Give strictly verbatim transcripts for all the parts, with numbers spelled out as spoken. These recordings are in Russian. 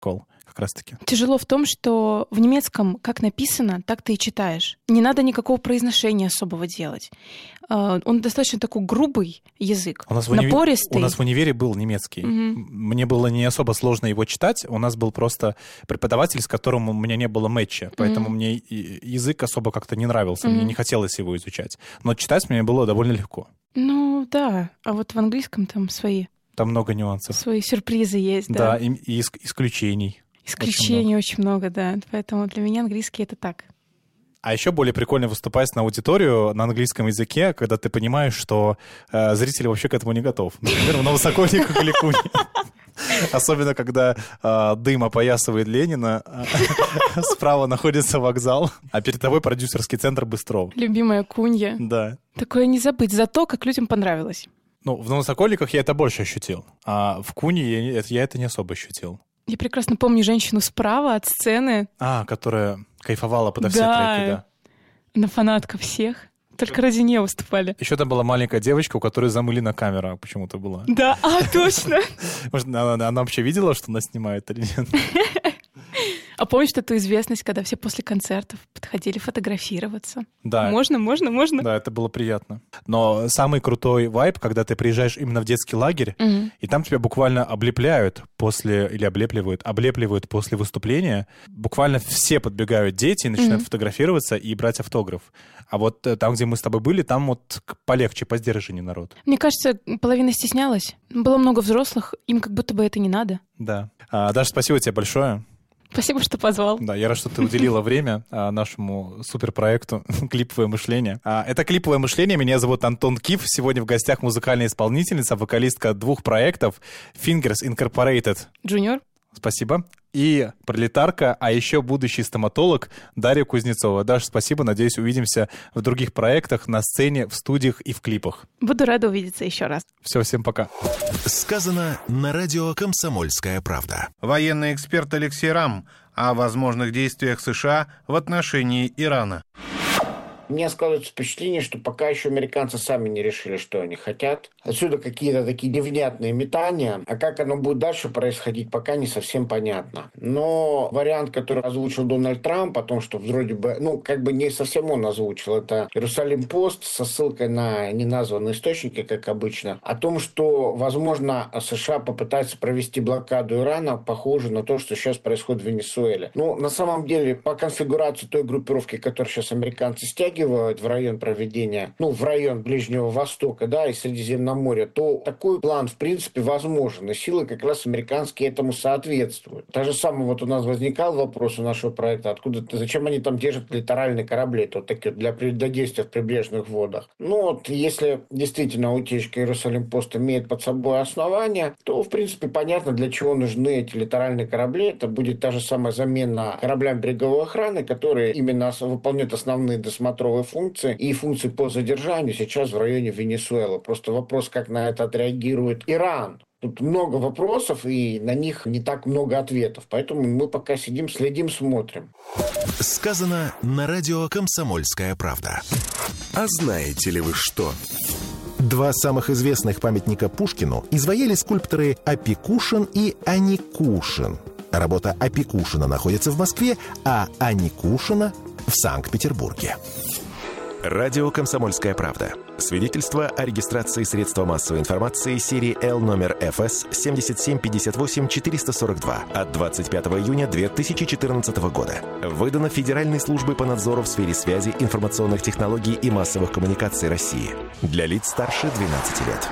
прикол как раз-таки. Тяжело в том, что в немецком как написано, так ты и читаешь. Не надо никакого произношения особого делать. Он достаточно такой грубый язык, у нас напористый. У нас в универе был немецкий. Угу. Мне было не особо сложно его читать. У нас был просто преподаватель, с которым у меня не было мэтча. Поэтому угу. мне язык особо как-то не нравился. Угу. Мне не хотелось его изучать. Но читать мне было довольно легко. Ну да, а вот в английском там свои... Там много нюансов. Свои сюрпризы есть, да. Да, и, и исключений. Исключений очень много. очень много, да. Поэтому для меня английский — это так. А еще более прикольно выступать на аудиторию на английском языке, когда ты понимаешь, что э, зритель вообще к этому не готов. Например, в Новосокольниках или Куне. Особенно, когда э, дым опоясывает Ленина, э, справа находится вокзал, а перед тобой продюсерский центр Быстрова. Любимая Кунья. Да. Такое не забыть за то, как людям понравилось. Ну, в Новосокольниках я это больше ощутил, а в Куне я, я это не особо ощутил. Я прекрасно помню женщину справа от сцены. А, которая кайфовала подо все да, треки, да. Она фанатка всех. Только ради нее выступали. Еще там была маленькая девочка, у которой замылена камера почему-то была. Да, а, точно. Может, она, она вообще видела, что она снимает или нет? А помнишь эту известность, когда все после концертов подходили фотографироваться? Да. Можно, можно, можно. Да, это было приятно. Но самый крутой вайб, когда ты приезжаешь именно в детский лагерь, угу. и там тебя буквально облепляют после, или облепливают, облепливают после выступления. Буквально все подбегают дети и начинают угу. фотографироваться и брать автограф. А вот там, где мы с тобой были, там вот полегче, поздержаннее народ. Мне кажется, половина стеснялась. Было много взрослых, им как будто бы это не надо. Да. А, Даша, спасибо тебе большое. Спасибо, что позвал. Да, я рад, что ты уделила время а, нашему суперпроекту «Клиповое мышление». А, это «Клиповое мышление». Меня зовут Антон Киф. Сегодня в гостях музыкальная исполнительница, вокалистка двух проектов Fingers Incorporated. Junior. Спасибо. И пролетарка, а еще будущий стоматолог Дарья Кузнецова. Даша, спасибо. Надеюсь, увидимся в других проектах, на сцене, в студиях и в клипах. Буду рада увидеться еще раз. Все, всем пока. Сказано на радио «Комсомольская правда». Военный эксперт Алексей Рам о возможных действиях США в отношении Ирана. У меня складывается впечатление, что пока еще американцы сами не решили, что они хотят. Отсюда какие-то такие невнятные метания. А как оно будет дальше происходить, пока не совсем понятно. Но вариант, который озвучил Дональд Трамп, о том, что вроде бы, ну, как бы не совсем он озвучил, это Иерусалим Пост со ссылкой на неназванные источники, как обычно, о том, что, возможно, США попытаются провести блокаду Ирана, похоже на то, что сейчас происходит в Венесуэле. Ну, на самом деле, по конфигурации той группировки, которую сейчас американцы стягивают, в район проведения, ну, в район Ближнего Востока, да, и Средиземноморья, то такой план, в принципе, возможен. И силы как раз американские этому соответствуют. Так же самое вот у нас возникал вопрос у нашего проекта, откуда, зачем они там держат литеральные корабли, то такие для предодействия в прибрежных водах. Ну, вот, если действительно утечка Иерусалим-Пост имеет под собой основания, то, в принципе, понятно, для чего нужны эти литеральные корабли. Это будет та же самая замена кораблям береговой охраны, которые именно выполняют основные досмотровые функции и функции по задержанию сейчас в районе Венесуэлы. Просто вопрос, как на это отреагирует Иран. Тут много вопросов, и на них не так много ответов. Поэтому мы пока сидим, следим, смотрим. Сказано на радио «Комсомольская правда». А знаете ли вы что? Два самых известных памятника Пушкину изваяли скульпторы Опекушин и Аникушин. Работа Опекушина находится в Москве, а Аникушина в Санкт-Петербурге. Радио «Комсомольская правда». Свидетельство о регистрации средства массовой информации серии Л номер эф эс семь семь пять восемь четыре сорок два от двадцать пятого июня две тысячи четырнадцатого года. Выдано Федеральной службой по надзору в сфере связи, информационных технологий и массовых коммуникаций России. Для лиц старше двенадцати лет.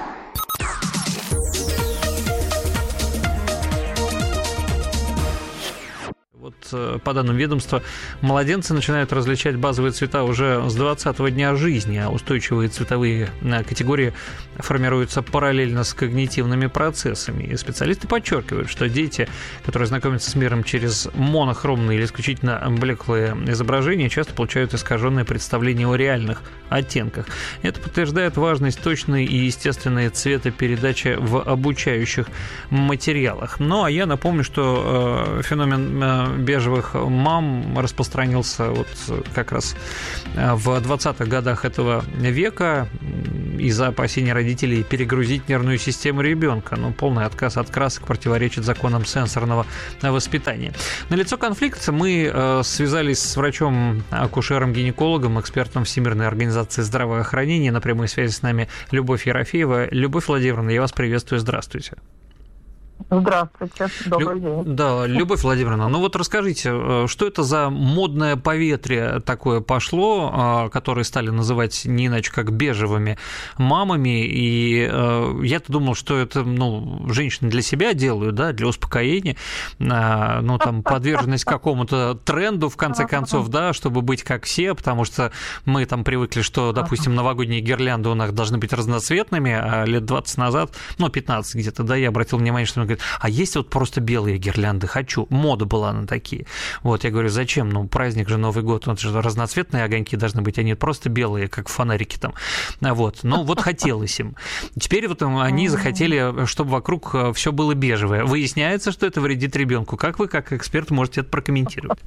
Вот, по данным ведомства, младенцы начинают различать базовые цвета уже с двадцатого дня жизни, а устойчивые цветовые категории формируются параллельно с когнитивными процессами. И специалисты подчеркивают, что дети, которые знакомятся с миром через монохромные или исключительно блеклые изображения, часто получают искаженное представление о реальных оттенках. Это подтверждает важность точной и естественной цветопередачи в обучающих материалах. Ну, а я напомню, что э, феномен э, бежевых мам распространился вот как раз в двадцатых годах этого века. из-за опасений родителей перегрузить нервную систему ребенка. Ну, полный отказ от красок противоречит законам сенсорного воспитания. Налицо конфликт. Мы э, связались с врачом-акушером-гинекологом, экспертом Всемирной организации здравоохранения. На прямой связи с нами Любовь Ерофеева. Любовь Владимировна, я вас приветствую. Здравствуйте. Здравствуйте, добрый Лю... день. Да, Любовь Владимировна, ну вот расскажите, что это за модное поветрие такое пошло, которое стали называть не иначе как бежевыми мамами, и я-то думал, что это, ну, женщины для себя делают, да, для успокоения, ну, там, подверженность какому-то тренду, в конце концов, да, чтобы быть как все, потому что мы там привыкли, что, допустим, новогодние гирлянды у нас должны быть разноцветными, а лет двадцать назад, ну, пятнадцать где-то, да, я обратил внимание, что говорит, а есть вот просто белые гирлянды, хочу. Мода была на такие. Вот, я говорю, зачем? Ну, праздник же, Новый год, вот же разноцветные огоньки должны быть, они просто белые, как фонарики там. Вот, ну, вот хотелось им. Теперь вот они захотели, чтобы вокруг все было бежевое. Выясняется, что это вредит ребенку. Как вы, как эксперт, можете это прокомментировать?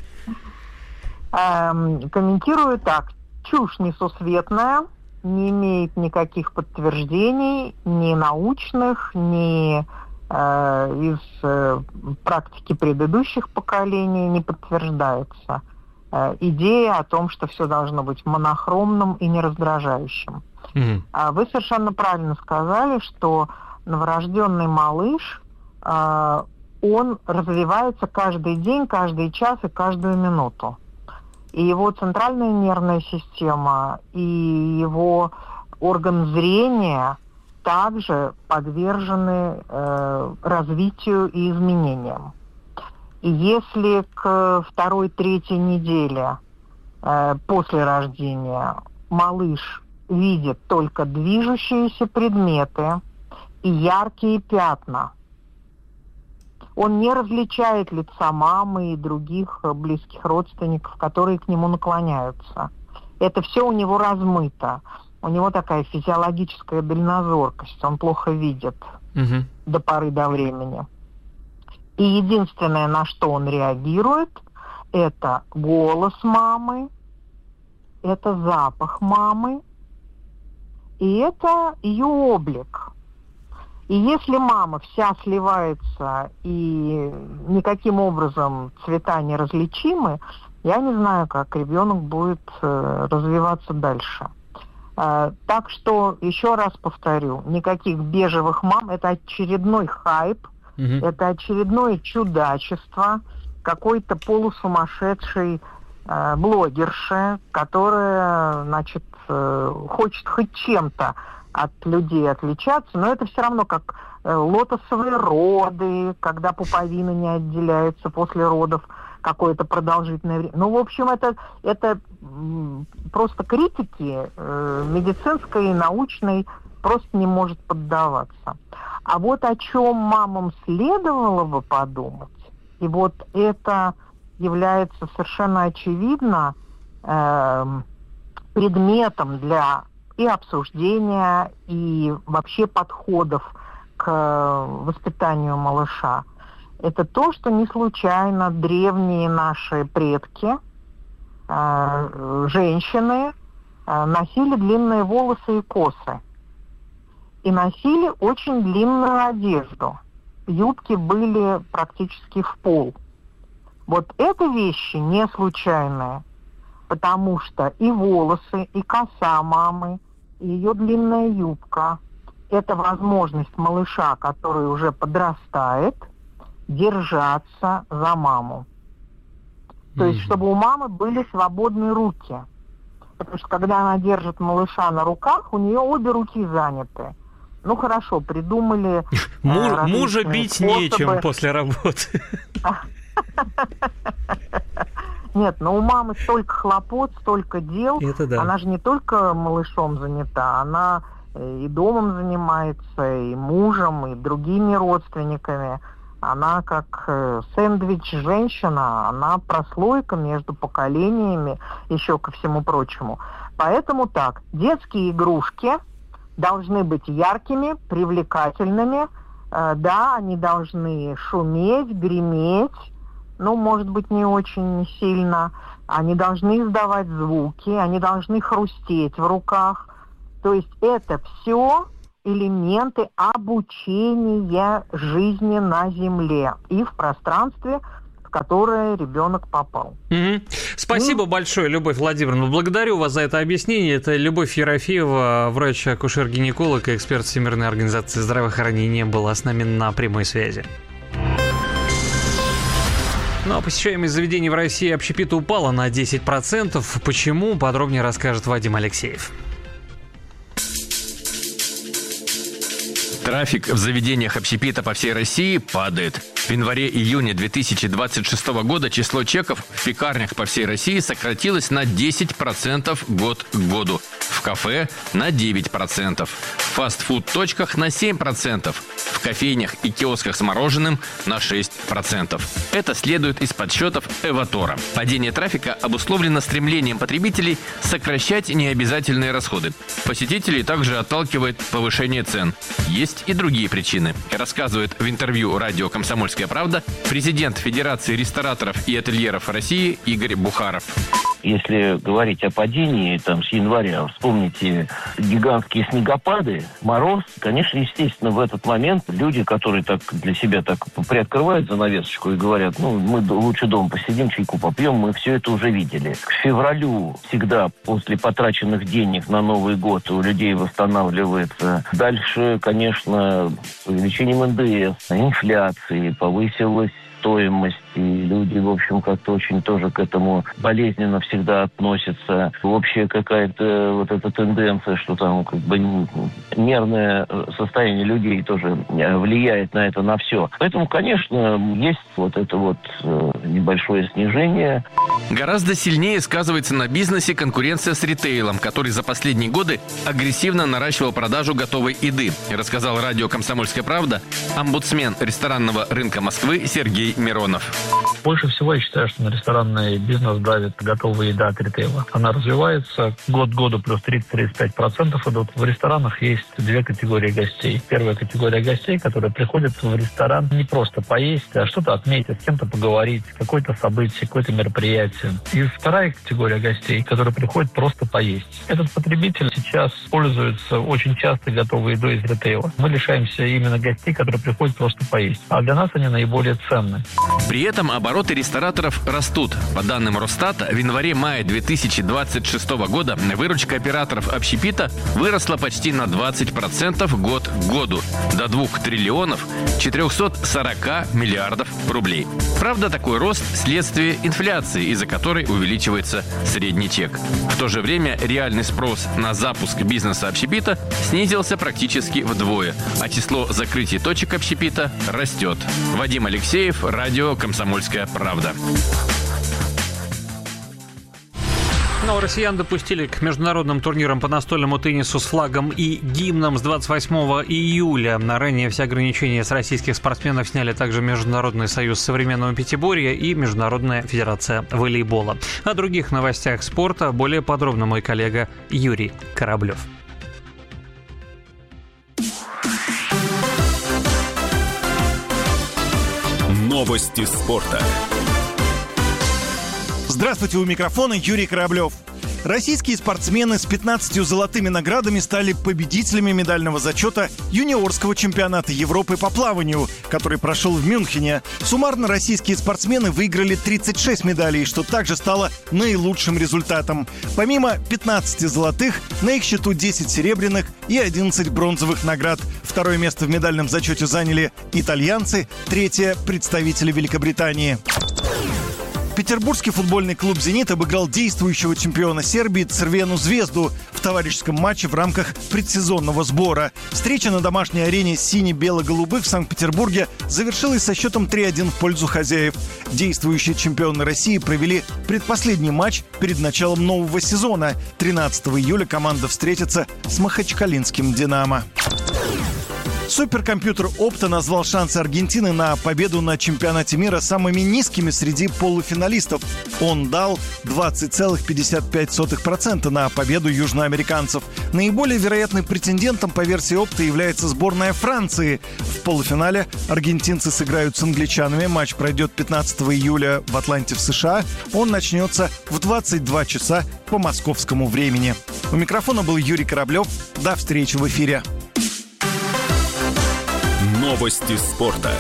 Эм, комментирую так. Чушь несусветная, не имеет никаких подтверждений, ни научных, ни из практики предыдущих поколений не подтверждается идея о том, что все должно быть монохромным и нераздражающим. Mm-hmm. Вы совершенно правильно сказали, что новорожденный малыш, он развивается каждый день, каждый час и каждую минуту. И его центральная нервная система, и его орган зрения также подвержены э, развитию и изменениям. И если к второй-третьей неделе э, после рождения малыш видит только движущиеся предметы и яркие пятна, он не различает лица мамы и других близких родственников, которые к нему наклоняются. Это все у него размыто. У него такая физиологическая дальнозоркость, он плохо видит угу. до поры до времени. И единственное, на что он реагирует, это голос мамы, это запах мамы, и это ее облик. И если мама вся сливается и никаким образом цвета неразличимы, я не знаю, как ребенок будет э, развиваться дальше. Так что, еще раз повторю, никаких бежевых мам, это очередной хайп, угу. это очередное чудачество какой-то полусумасшедшей э, блогерши, которая, значит, э, хочет хоть чем-то от людей отличаться, но это все равно как э, лотосовые роды, когда пуповина не отделяется после родов какое-то продолжительное время. Ну, в общем, это, это просто критики э, медицинской и научной просто не может поддаваться. А вот о чем мамам следовало бы подумать, и вот это является совершенно очевидно э, предметом для и обсуждения, и вообще подходов к воспитанию малыша. Это то, что не случайно древние наши предки, э, женщины, э, носили длинные волосы и косы. И носили очень длинную одежду. Юбки были практически в пол. Вот это вещи не случайные, потому что и волосы, и коса мамы, и ее длинная юбка – это возможность малыша, который уже подрастает, держаться за маму. То есть, чтобы у мамы были свободные руки. Потому что, когда она держит малыша на руках, у нее обе руки заняты. Ну, хорошо, придумали... Муж, мужа бить способы. Нечем после работы. Нет, но у мамы столько хлопот, столько дел. Да. Она же не только малышом занята, она и домом занимается, и мужем, и другими родственниками. Она как сэндвич-женщина, она прослойка между поколениями, еще ко всему прочему. Поэтому так, детские игрушки должны быть яркими, привлекательными. Э, да, они должны шуметь, греметь, ну, может быть, не очень сильно. Они должны издавать звуки, они должны хрустеть в руках. То есть это все элементы обучения жизни на Земле и в пространстве, в которое ребенок попал. Угу. Спасибо и... большое, Любовь Владимировна. Благодарю вас за это объяснение. Это Любовь Ерофеева, врач-акушер-гинеколог и эксперт Всемирной организации здравоохранения, была с нами на прямой связи. Ну а посещаемость заведений в России общепита упала на десять процентов. Почему? Подробнее расскажет Вадим Алексеев. Трафик в заведениях общепита по всей России падает. В январе-июне две тысячи двадцать шестого года число чеков в пекарнях по всей России сократилось на десять процентов год к году. В кафе на девять процентов. В фастфуд-точках на семь процентов. В кофейнях и киосках с мороженым на шесть процентов. Это следует из подсчетов Эватора. Падение трафика обусловлено стремлением потребителей сокращать необязательные расходы. Посетителей также отталкивает повышение цен. Есть и другие причины, рассказывает в интервью радио «Комсомольская правда» президент Федерации рестораторов и ательеров России Игорь Бухаров. Если говорить о падении там, с января, вспомните гигантские снегопады, мороз, конечно, естественно, в этот момент люди, которые так для себя так приоткрывают занавесочку и говорят, ну, мы лучше дома посидим, чайку попьем, мы все это уже видели. К февралю всегда после потраченных денег на Новый год у людей восстанавливается. Дальше, конечно, с увеличением эн дэ эс, инфляции, повысилась стоимость, и люди, в общем, как-то очень тоже к этому болезненно всегда относятся. Общая какая-то вот эта тенденция, что там как бы нервное состояние людей тоже влияет на это, на все. Поэтому, конечно, есть вот это вот небольшое снижение. Гораздо сильнее сказывается на бизнесе конкуренция с ритейлом, который за последние годы агрессивно наращивал продажу готовой еды, рассказал радио «Комсомольская правда» омбудсмен ресторанного рынка Москвы Сергей Миронов. Больше всего я считаю, что на ресторанный бизнес давит готовая еда от ритейла. Она развивается год к году, плюс тридцать-тридцать пять процентов идут. В ресторанах есть две категории гостей. Первая категория гостей, которые приходят в ресторан не просто поесть, а что-то отметить, с кем-то поговорить, какое-то событие, какое-то мероприятие. И вторая категория гостей, которые приходят просто поесть. Этот потребитель сейчас пользуется очень часто готовой едой из ритейла. Мы лишаемся именно гостей, которые приходят просто поесть. А для нас они наиболее ценны. При этом обороты рестораторов растут. По данным Росстата, в январе-мае две тысячи двадцать шестого года выручка операторов общепита выросла почти на двадцать процентов год к году, до двух триллионов четырехсот сорока миллиардов рублей. Правда, такой рост – следствие инфляции, из-за которой увеличивается средний чек. В то же время реальный спрос на запуск бизнеса общепита снизился практически вдвое, а число закрытий точек общепита растет. Вадим Алексеев, радио «Комсомольская правда». Ну, россиян допустили к международным турнирам по настольному теннису с флагом и гимном с двадцать восьмого июля. На ранее все ограничения с российских спортсменов сняли также Международный союз современного пятиборья и Международная федерация волейбола. О других новостях спорта более подробно мой коллега Юрий Кораблев. Новости спорта. Здравствуйте, у микрофона Юрий Кораблев. Российские спортсмены с пятнадцатью золотыми наградами стали победителями медального зачета юниорского чемпионата Европы по плаванию, который прошел в Мюнхене. Суммарно российские спортсмены выиграли тридцать шесть медалей, что также стало наилучшим результатом. Помимо пятнадцати золотых, на их счету десять серебряных и одиннадцать бронзовых наград. Второе место в медальном зачете заняли итальянцы, третье – представители Великобритании. Петербургский футбольный клуб «Зенит» обыграл действующего чемпиона Сербии Црвену Звезду в товарищеском матче в рамках предсезонного сбора. Встреча на домашней арене сине-бело-голубых в Санкт-Петербурге завершилась со счетом три один в пользу хозяев. Действующие чемпионы России провели предпоследний матч перед началом нового сезона. тринадцатого июля команда встретится с махачкалинским «Динамо». Суперкомпьютер Opta назвал шансы Аргентины на победу на чемпионате мира самыми низкими среди полуфиналистов. Он дал двадцать целых пятьдесят пять сотых процента на победу южноамериканцев. Наиболее вероятным претендентом по версии Opta является сборная Франции. В В полуфинале аргентинцы сыграют с англичанами. Матч пройдет пятнадцатого июля в Атланте в США. Он начнется в двадцать два часа по московскому времени. У микрофона был Юрий Кораблев. До встречи в эфире. Новости спорта.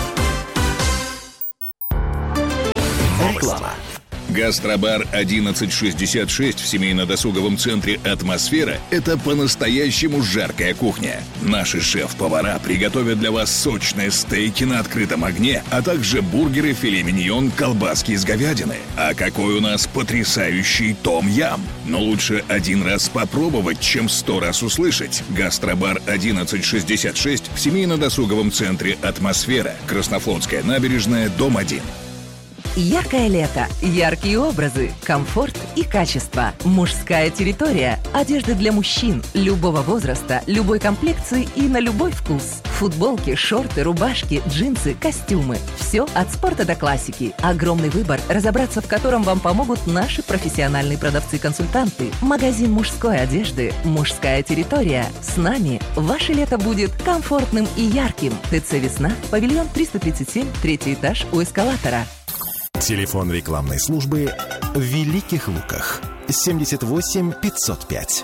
Реклама. Гастробар одиннадцать шестьдесят шесть в семейно-досуговом центре «Атмосфера» — это по-настоящему жаркая кухня. Наши шеф-повара приготовят для вас сочные стейки на открытом огне, а также бургеры, филе миньон, колбаски из говядины. А какой у нас потрясающий том-ям! Но лучше один раз попробовать, чем сто раз услышать. Гастробар одиннадцать шестьдесят шесть в семейно-досуговом центре «Атмосфера», Краснофлотская набережная, дом один. Яркое лето, яркие образы, комфорт и качество. Мужская территория. Одежда для мужчин любого возраста, любой комплекции и на любой вкус. Футболки, шорты, рубашки, джинсы, костюмы. Все от спорта до классики. Огромный выбор, разобраться в котором вам помогут наши профессиональные продавцы-консультанты. Магазин мужской одежды «Мужская территория». С нами ваше лето будет комфортным и ярким. ТЦ «Весна», павильон триста тридцать семь, третий этаж у эскалатора. Телефон рекламной службы в Великих Луках. семьдесят восемь пятьсот пять.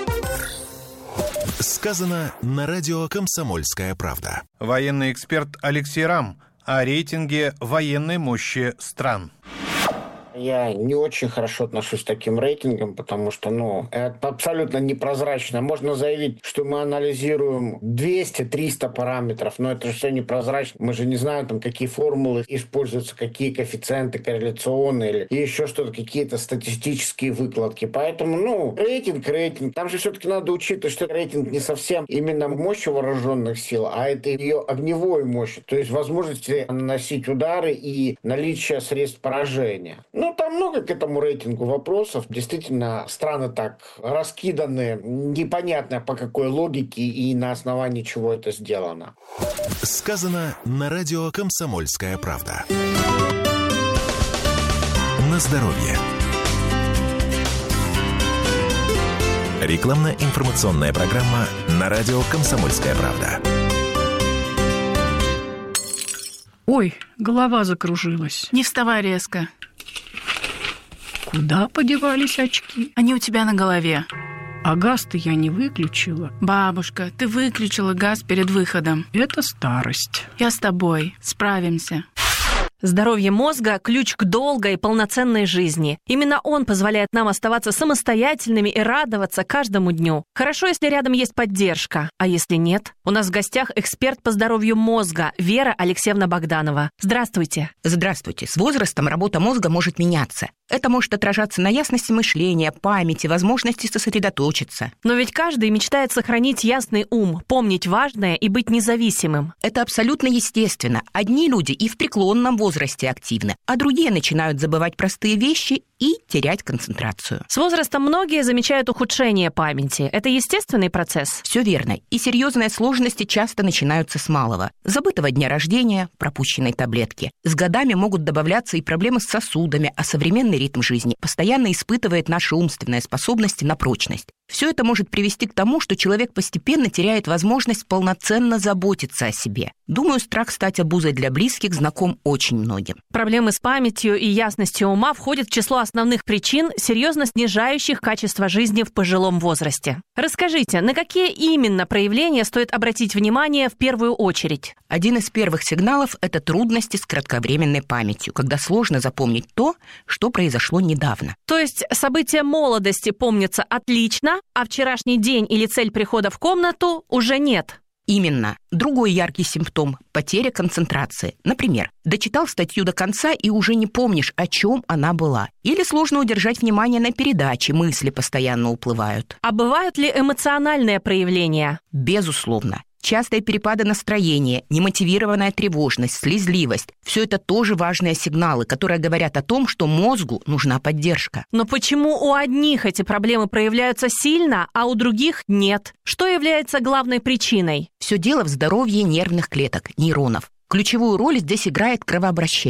Сказано на радио «Комсомольская правда». Военный эксперт Алексей Рам о рейтинге военной мощи стран. Я не очень хорошо отношусь к таким рейтингам, потому что, ну, это абсолютно непрозрачно. Можно заявить, что мы анализируем двести-триста параметров, но это же все непрозрачно. Мы же не знаем, там, какие формулы используются, какие коэффициенты корреляционные или еще что-то, какие-то статистические выкладки. Поэтому, ну, рейтинг, рейтинг. Там же все-таки надо учитывать, что рейтинг не совсем именно мощи вооруженных сил, а это ее огневой мощи, то есть возможности наносить удары и наличие средств поражения. Ну, там много к этому рейтингу вопросов. Действительно, страны так раскиданы, непонятно по какой логике и на основании чего это сделано. Сказано на радио «Комсомольская правда». На здоровье. Рекламно-информационная программа на радио «Комсомольская правда». Ой, голова закружилась. Не вставай резко. Куда подевались очки? Они у тебя на голове. А газ-то я не выключила. Бабушка, ты выключила газ перед выходом. Это старость. Я с тобой. Справимся. Здоровье мозга – ключ к долгой и полноценной жизни. Именно он позволяет нам оставаться самостоятельными и радоваться каждому дню. Хорошо, если рядом есть поддержка. А если нет? У нас в гостях эксперт по здоровью мозга Вера Алексеевна Богданова. Здравствуйте. Здравствуйте. С возрастом работа мозга может меняться. Это может отражаться на ясности мышления, памяти, возможности сосредоточиться. Но ведь каждый мечтает сохранить ясный ум, помнить важное и быть независимым. Это абсолютно естественно. Одни люди и в преклонном возрасте активны, а другие начинают забывать простые вещи и терять концентрацию. С возрастом многие замечают ухудшение памяти. Это естественный процесс? Все верно. И серьезные сложности часто начинаются с малого. Забытого дня рождения, пропущенной таблетки. С годами могут добавляться и проблемы с сосудами, а современный ритм жизни постоянно испытывает наши умственные способности на прочность. Все это может привести к тому, что человек постепенно теряет возможность полноценно заботиться о себе. Думаю, страх стать обузой для близких знаком очень многим. Проблемы с памятью и ясностью ума входят в число основных причин, серьезно снижающих качество жизни в пожилом возрасте. Расскажите, на какие именно проявления стоит обратить внимание в первую очередь? Один из первых сигналов – это трудности с кратковременной памятью, когда сложно запомнить то, что произошло недавно. То есть события молодости помнятся отлично, а вчерашний день или цель прихода в комнату уже нет? Именно. Другой яркий симптом – потеря концентрации. Например, дочитал статью до конца и уже не помнишь, о чем она была. Или сложно удержать внимание на передаче, мысли постоянно уплывают. А бывают ли эмоциональные проявления? Безусловно. Частые перепады настроения, немотивированная тревожность, слезливость – все это тоже важные сигналы, которые говорят о том, что мозгу нужна поддержка. Но почему у одних эти проблемы проявляются сильно, а у других нет? Что является главной причиной? Все дело в здоровье нервных клеток, нейронов. Ключевую роль здесь играет кровообращение.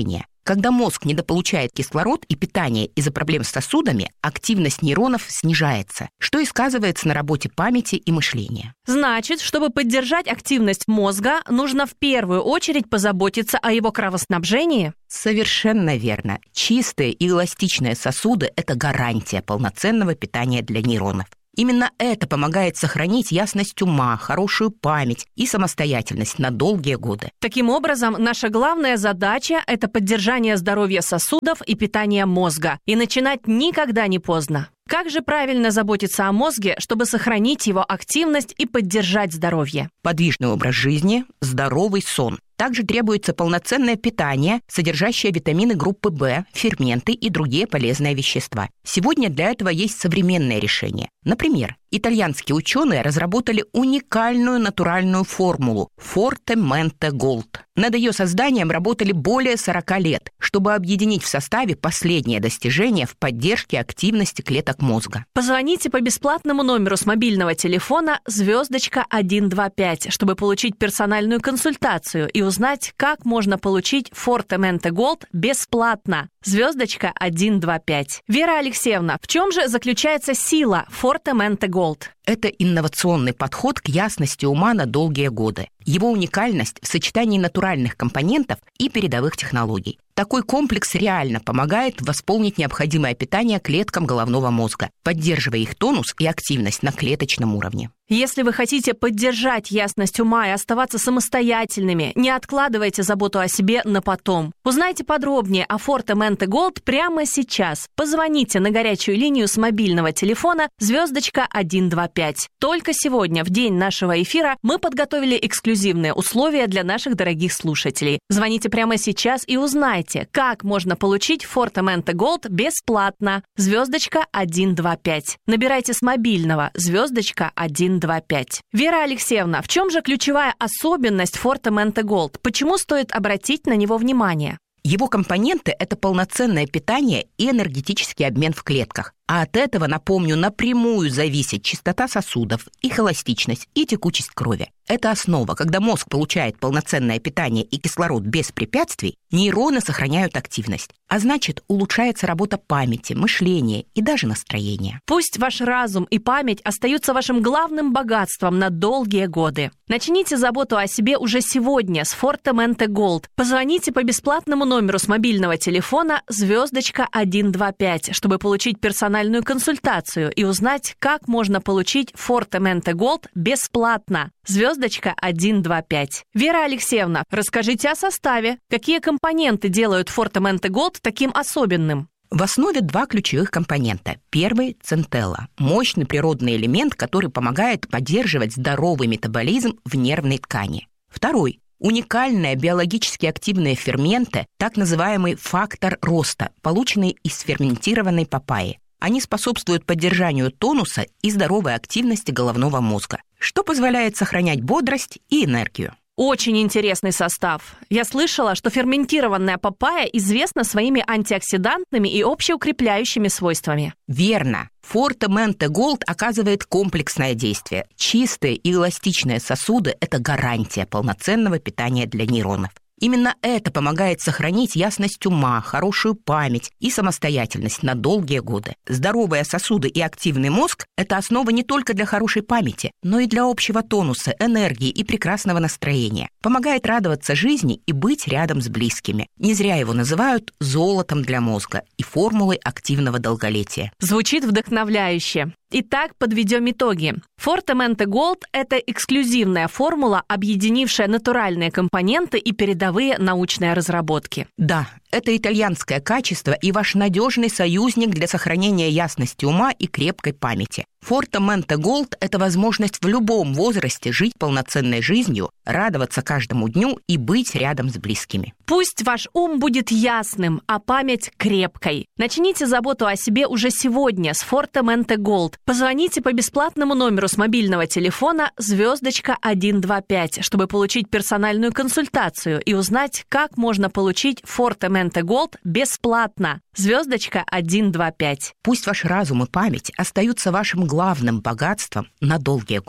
Когда мозг недополучает кислород и питание из-за проблем с сосудами, активность нейронов снижается, что и сказывается на работе памяти и мышления. Значит, чтобы поддержать активность мозга, нужно в первую очередь позаботиться о его кровоснабжении? Совершенно верно. Чистые и эластичные сосуды – это гарантия полноценного питания для нейронов. Именно это помогает сохранить ясность ума, хорошую память и самостоятельность на долгие годы. Таким образом, наша главная задача – это поддержание здоровья сосудов и питание мозга. И начинать никогда не поздно. Как же правильно заботиться о мозге, чтобы сохранить его активность и поддержать здоровье? Подвижный образ жизни, здоровый сон. Также требуется полноценное питание, содержащее витамины группы В, ферменты и другие полезные вещества. Сегодня для этого есть современные решения. Например, итальянские ученые разработали уникальную натуральную формулу Forte Mente Gold. Над ее созданием работали более сорока лет, чтобы объединить в составе последние достижения в поддержке активности клеток мозга. Позвоните по бесплатному номеру с мобильного телефона звездочка один два пять, чтобы получить персональную консультацию и узнать, как можно получить Forte Mente Gold бесплатно. Звездочка один два пять. Вера Алексеевна, в чем же заключается сила Forte Mente Gold? Это инновационный подход к ясности ума на долгие годы. Его уникальность в сочетании натуральных компонентов и передовых технологий. Такой комплекс реально помогает восполнить необходимое питание клеткам головного мозга, поддерживая их тонус и активность на клеточном уровне. Если вы хотите поддержать ясность ума и оставаться самостоятельными, не откладывайте заботу о себе на потом. Узнайте подробнее о Forte Mente Gold прямо сейчас. Позвоните на горячую линию с мобильного телефона звездочка один два пять. Только сегодня, в день нашего эфира, мы подготовили эксклюзивные условия для наших дорогих слушателей. Звоните прямо сейчас и узнайте, как можно получить Forte Mente Gold бесплатно. Звездочка один два пять. Набирайте с мобильного звездочка один два пять. Вера Алексеевна, в чем же ключевая особенность Forte Mente Gold? Почему стоит обратить на него внимание? Его компоненты – это полноценное питание и энергетический обмен в клетках. А от этого, напомню, напрямую зависит чистота сосудов, их эластичность и текучесть крови. Это основа. Когда мозг получает полноценное питание и кислород без препятствий, нейроны сохраняют активность. А значит, улучшается работа памяти, мышления и даже настроения. Пусть ваш разум и память остаются вашим главным богатством на долгие годы. Начните заботу о себе уже сегодня с Forte Mente Gold. Позвоните по бесплатному номеру с мобильного телефона звездочка один два пять, чтобы получить персональную консультацию и узнать, как можно получить Forte Mente Gold бесплатно. Звездочка один два пять. Вера Алексеевна, расскажите о составе. Какие компоненты делают Forte Mente Gold таким особенным? В основе два ключевых компонента. Первый – центелла – мощный природный элемент, который помогает поддерживать здоровый метаболизм в нервной ткани. Второй – уникальные биологически активные ферменты, так называемый фактор роста, полученный из ферментированной папайи. Они способствуют поддержанию тонуса и здоровой активности головного мозга, что позволяет сохранять бодрость и энергию. Очень интересный состав. Я слышала, что ферментированная папайя известна своими антиоксидантными и общеукрепляющими свойствами. Верно. Forte Mente Gold оказывает комплексное действие. Чистые и эластичные сосуды – это гарантия полноценного питания для нейронов. Именно это помогает сохранить ясность ума, хорошую память и самостоятельность на долгие годы. Здоровые сосуды и активный мозг – это основа не только для хорошей памяти, но и для общего тонуса, энергии и прекрасного настроения. Помогает радоваться жизни и быть рядом с близкими. Не зря его называют золотом для мозга и формулой активного долголетия. Звучит вдохновляюще. Итак, подведем итоги. Forte Mente Gold – это эксклюзивная формула, объединившая натуральные компоненты и передовые научные разработки. Да, это итальянское качество и ваш надежный союзник для сохранения ясности ума и крепкой памяти. Forte Mente Gold – это возможность в любом возрасте жить полноценной жизнью, радоваться каждому дню и быть рядом с близкими. Пусть ваш ум будет ясным, а память крепкой. Начните заботу о себе уже сегодня с Forte Mente Gold. Позвоните по бесплатному номеру с мобильного телефона звездочка один два пять, чтобы получить персональную консультацию и узнать, как можно получить Forte Mente Gold бесплатно. Звездочка один два пять. Пусть ваш разум и память остаются вашим главным богатством на долгие годы.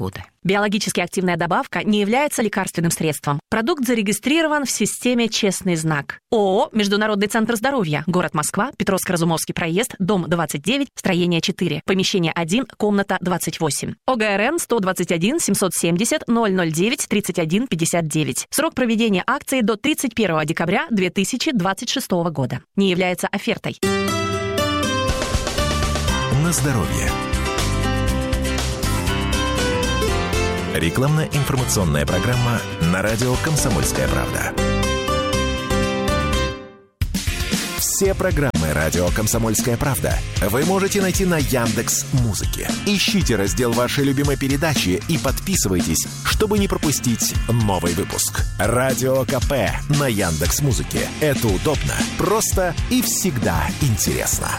Биологически активная добавка не является лекарственным средством. Продукт зарегистрирован в системе «Честный знак». ООО «Международный центр здоровья», город Москва, Петровско-Разумовский проезд, дом двадцать девять, строение четыре, помещение один, комната двадцать восемь. ОГРН сто двадцать один семьсот семьдесят ноль ноль девять тридцать один пятьдесят девять. Срок проведения акции до тридцать первого декабря две тысячи двадцать шестого года. Не является офертой. На здоровье. Рекламно-информационная программа на радио «Комсомольская правда». Все программы радио «Комсомольская правда» вы можете найти на Яндекс.Музыке. Ищите раздел вашей любимой передачи и подписывайтесь, чтобы не пропустить новый выпуск. Радио КП на Яндекс.Музыке. Это удобно, просто и всегда интересно.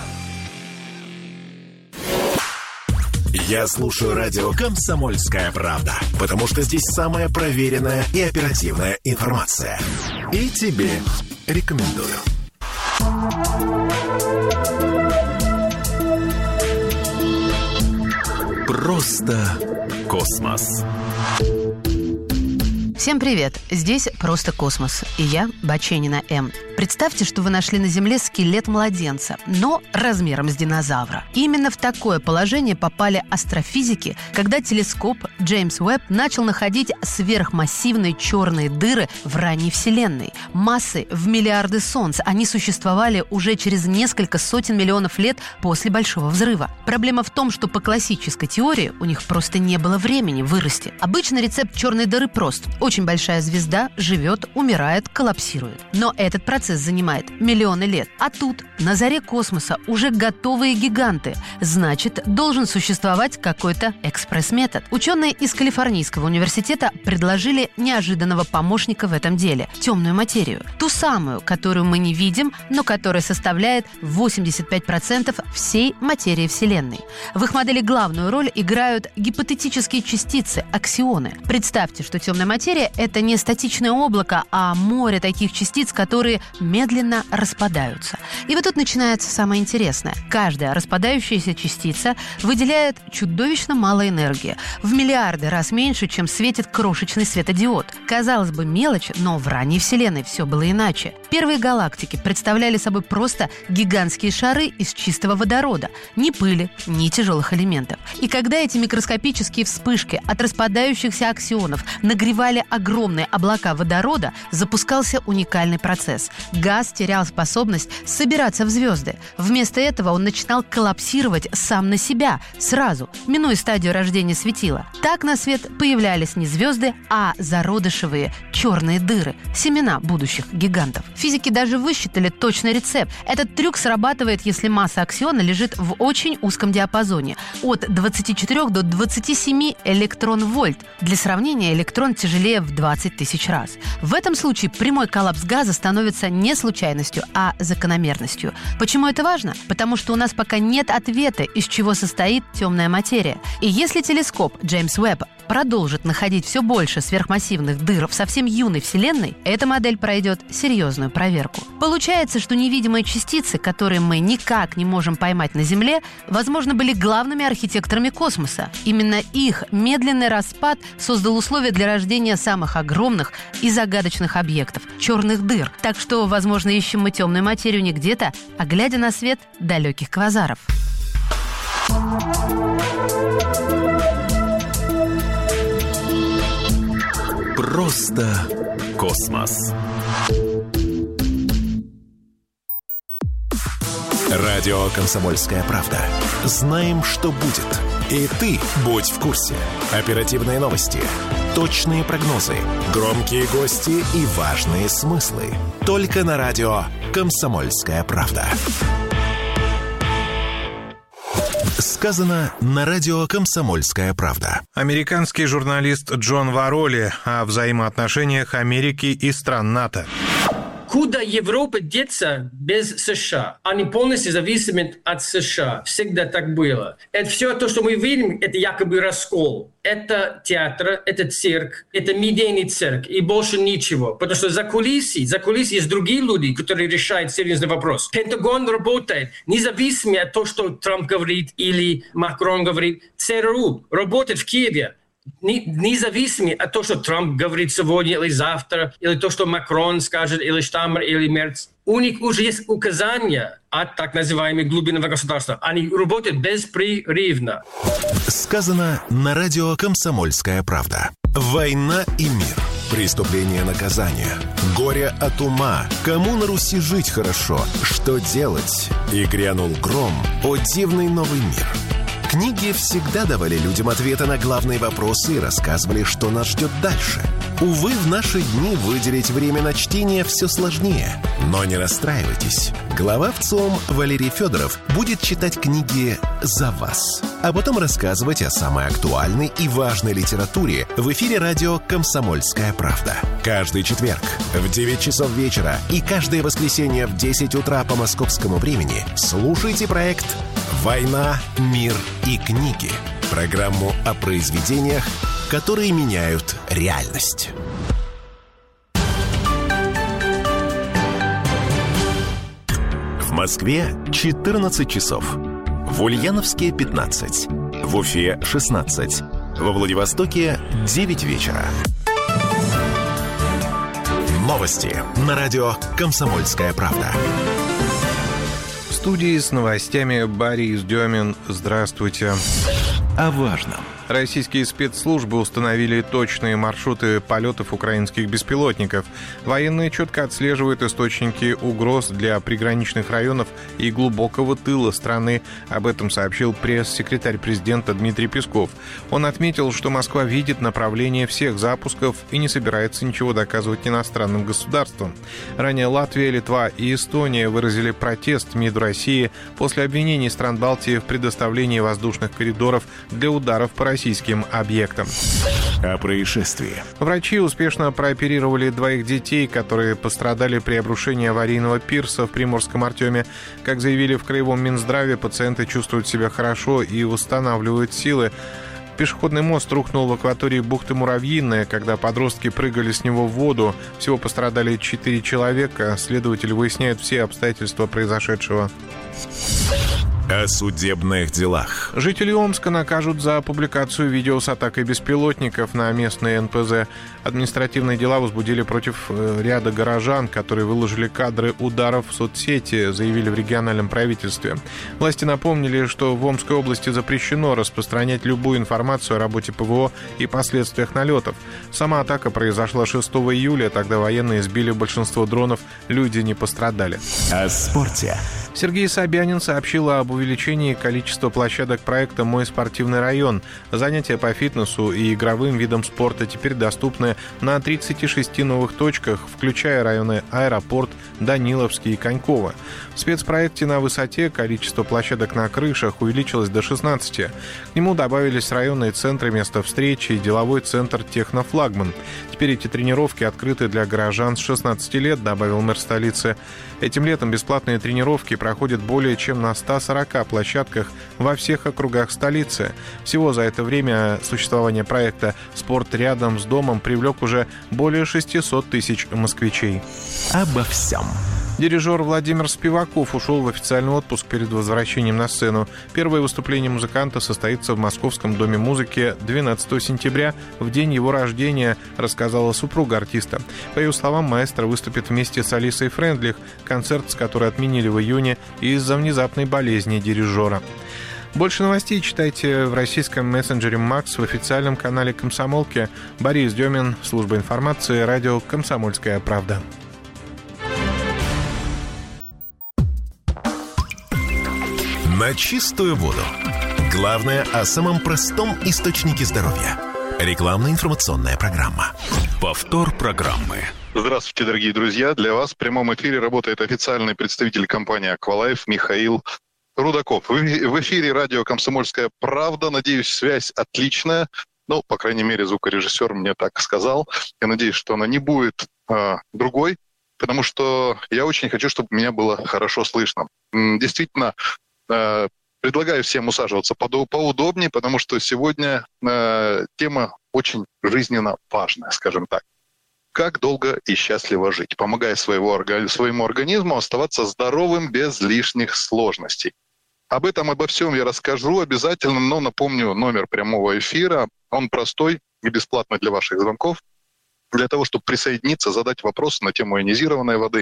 Я слушаю радио «Комсомольская правда», потому что здесь самая проверенная и оперативная информация. И тебе рекомендую. Просто космос. Всем привет! Здесь «Просто космос» и я, Баченина М. Представьте, что вы нашли на Земле скелет младенца, но размером с динозавра. Именно в такое положение попали астрофизики, когда телескоп Джеймс Уэбб начал находить сверхмассивные черные дыры в ранней Вселенной. Массой в миллиарды солнц. Они существовали уже через несколько сотен миллионов лет после Большого взрыва. Проблема в том, что по классической теории у них просто не было времени вырасти. Обычно рецепт черной дыры прост. Очень большая звезда живет, умирает, коллапсирует. Но этот процесс занимает миллионы лет. А тут, на заре космоса, уже готовые гиганты. Значит, должен существовать какой-то экспресс-метод. Ученые из Калифорнийского университета предложили неожиданного помощника в этом деле – темную материю. Ту самую, которую мы не видим, но которая составляет восемьдесят пять процентов всей материи Вселенной. В их модели главную роль играют гипотетические частицы – аксионы. Представьте, что темная материя – это не статичное облако, а море таких частиц, которые медленно распадаются. И вот тут начинается самое интересное. Каждая распадающаяся частица выделяет чудовищно мало энергии. В миллиарды раз меньше, чем светит крошечный светодиод. Казалось бы, мелочь, но в ранней Вселенной все было иначе. Первые галактики представляли собой просто гигантские шары из чистого водорода. Ни пыли, ни тяжелых элементов. И когда эти микроскопические вспышки от распадающихся аксионов нагревали огромные облака водорода, запускался уникальный процесс. Газ терял способность собираться в звезды. Вместо этого он начинал коллапсировать сам на себя, сразу, минуя стадию рождения светила. Так на свет появлялись не звезды, а зародышевые черные дыры, семена будущих гигантов. Физики даже высчитали точный рецепт. Этот трюк срабатывает, если масса аксиона лежит в очень узком диапазоне, от двадцати четырёх до двадцати семи электрон-вольт. Для сравнения, электрон тяжелее в двадцать тысяч раз. В этом случае прямой коллапс газа становится не случайностью, а закономерностью. Почему это важно? Потому что у нас пока нет ответа, из чего состоит темная материя. И если телескоп Джеймс Уэбб продолжит находить все больше сверхмассивных дыр в совсем юной Вселенной, эта модель пройдет серьезную проверку. Получается, что невидимые частицы, которые мы никак не можем поймать на Земле, возможно, были главными архитекторами космоса. Именно их медленный распад создал условия для рождения самых огромных и загадочных объектов – черных дыр. Так что, возможно, ищем мы темную материю не где-то, а глядя на свет далеких квазаров. Просто космос. Радио «Комсомольская правда». Знаем, что будет. И ты будь в курсе. Оперативные новости, точные прогнозы, громкие гости и важные смыслы. Только на радио «Комсомольская правда». Сказано на радио «Комсомольская правда». Американский журналист Джон Вароли о взаимоотношениях Америки и стран НАТО. Куда Европа деться без США? Они полностью зависимы от США. Всегда так было. Это все то, что мы видим, это якобы раскол. Это театр, это цирк, это медийный цирк и больше ничего. Потому что за кулисой, за кулисой есть другие люди, которые решают серьезный вопрос. Пентагон работает независимо от того, что Трамп говорит или Макрон говорит. ЦРУ работает в Киеве. независимо от того, что Трамп говорит сегодня или завтра, или то, что Макрон скажет, или Штаммер, или Мерц, у них уже есть указания от так называемого глубинного государства. Они работают беспрерывно. Сказано на радио «Комсомольская правда». Война и мир. Преступление, наказание. Горе от ума. Кому на Руси жить хорошо? Что делать? И грянул гром. О дивный новый мир. Книги всегда давали людям ответы на главные вопросы и рассказывали, что нас ждет дальше. Увы, в наши дни выделить время на чтение все сложнее. Но не расстраивайтесь. Глава ВЦИОМ Валерий Федоров будет читать книги за вас, а потом рассказывать о самой актуальной и важной литературе в эфире радио «Комсомольская правда». Каждый четверг в девять часов вечера и каждое воскресенье в десять утра по московскому времени слушайте проект «Война, мир и книги». Программу о произведениях, которые меняют реальность. В Москве четырнадцать часов. В Ульяновске пятнадцать. В Уфе шестнадцать. Во Владивостоке девять вечера. Новости на радио «Комсомольская правда». В студии с новостями Борис Демин. Здравствуйте. О важном. Российские спецслужбы установили точные маршруты полетов украинских беспилотников. Военные четко отслеживают источники угроз для приграничных районов и глубокого тыла страны. Об этом сообщил пресс-секретарь президента Дмитрий Песков. Он отметил, что Москва видит направление всех запусков и не собирается ничего доказывать иностранным государствам. Ранее Латвия, Литва и Эстония выразили протест МИДу России после обвинений стран Балтии в предоставлении воздушных коридоров для ударов по российским объектам. О происшествии. Врачи успешно прооперировали двоих детей, которые пострадали при обрушении аварийного пирса в Приморском Артеме. Как заявили в Краевом Минздраве, пациенты чувствуют себя хорошо и восстанавливают силы. Пешеходный мост рухнул в акватории бухты Муравьиная, когда подростки прыгали с него в воду. Всего пострадали четыре человека. Следователи выясняют все обстоятельства произошедшего. О судебных делах. Жители Омска накажут за публикацию видео с атакой беспилотников на местные эн пэ зэ. Административные дела возбудили против ряда горожан, которые выложили кадры ударов в соцсети, заявили в региональном правительстве. Власти напомнили, что в Омской области запрещено распространять любую информацию о работе пэ вэ о и последствиях налетов. Сама атака произошла шестого июля, тогда военные сбили большинство дронов, люди не пострадали. О спорте. Сергей Собянин сообщил об увеличении количества площадок проекта «Мой спортивный район». Занятия по фитнесу и игровым видам спорта теперь доступны на тридцати шести новых точках, включая районы Аэропорт, Даниловский и Коньково. В спецпроекте на высоте количество площадок на крышах увеличилось до шестнадцати. К нему добавились районные центры места встречи и деловой центр «Технофлагман». Теперь эти тренировки открыты для горожан с шестнадцати лет, добавил мэр столицы. Этим летом бесплатные тренировки проходят более чем на ста сорока площадках во всех округах столицы. Всего за это время существования проекта «Спорт рядом с домом» привлек уже более шестисот тысяч москвичей. Обо всем. Дирижер Владимир Спиваков ушел в официальный отпуск перед возвращением на сцену. Первое выступление музыканта состоится в Московском доме музыки двенадцатого сентября, в день его рождения, рассказала супруга артиста. По ее словам, маэстро выступит вместе с Алисой Френдлих, концерт с которой отменили в июне из-за внезапной болезни дирижера. Больше новостей читайте в российском мессенджере Макс, в официальном канале «Комсомолки». Борис Демин, служба информации, радио «Комсомольская правда». На чистую воду. Главное о самом простом источнике здоровья. Рекламно-информационная программа. Повтор программы. Здравствуйте, дорогие друзья. Для вас в прямом эфире работает официальный представитель компании «Аквалайф» Михаил Рудаков. В эфире радио «Комсомольская правда». Надеюсь, связь отличная. Ну, по крайней мере, звукорежиссер мне так сказал. Я надеюсь, что она не будет э, другой, потому что я очень хочу, чтобы меня было хорошо слышно. Действительно, э, предлагаю всем усаживаться поудобнее, потому что сегодня э, тема очень жизненно важная, скажем так. Как долго и счастливо жить, помогая своего, своему организму оставаться здоровым без лишних сложностей. Об этом, обо всем я расскажу обязательно, но напомню номер прямого эфира. Он простой и бесплатный для ваших звонков. Для того, чтобы присоединиться, задать вопросы на тему ионизированной воды,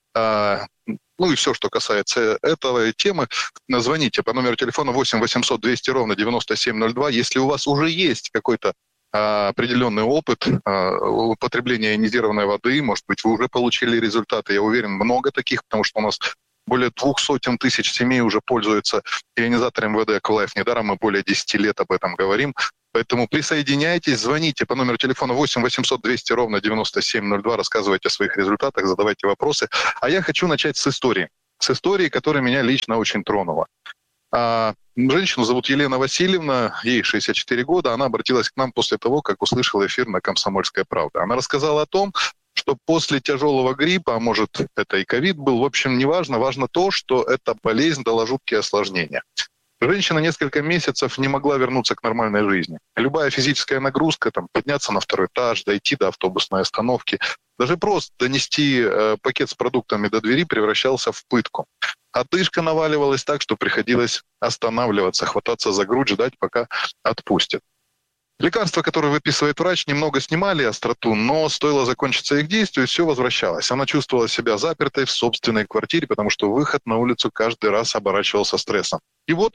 а, ну и все, что касается этого темы, звоните по номеру телефона восемь восемьсот двести ровно девяносто семь ноль два. Если у вас уже есть какой-то а, определенный опыт а, употребления ионизированной воды, может быть, вы уже получили результаты, я уверен, много таких, потому что у нас более двух сотен тысяч семей уже пользуются ионизатором ВД Аквалайф. Недаром мы более десяти лет об этом говорим. Поэтому присоединяйтесь, звоните по номеру телефона восемь восемьсот двести ровно девяносто семь ноль два, рассказывайте о своих результатах, задавайте вопросы. А я хочу начать с истории. С истории, которая меня лично очень тронула. А, женщину зовут Елена Васильевна, ей шестьдесят четыре года. Она обратилась к нам после того, как услышала эфир на «Комсомольская правда». Она рассказала о том, что после тяжелого гриппа, а может это и ковид был, в общем, не важно, важно то, что эта болезнь дала жуткие осложнения. Женщина несколько месяцев не могла вернуться к нормальной жизни. Любая физическая нагрузка, там, подняться на второй этаж, дойти до автобусной остановки, даже просто донести э, пакет с продуктами до двери превращался в пытку. Одышка наваливалась так, что приходилось останавливаться, хвататься за грудь, ждать, пока отпустят. Лекарства, которые выписывает врач, немного снимали остроту, но стоило закончиться их действию, все возвращалось. Она чувствовала себя запертой в собственной квартире, потому что выход на улицу каждый раз оборачивался стрессом. И вот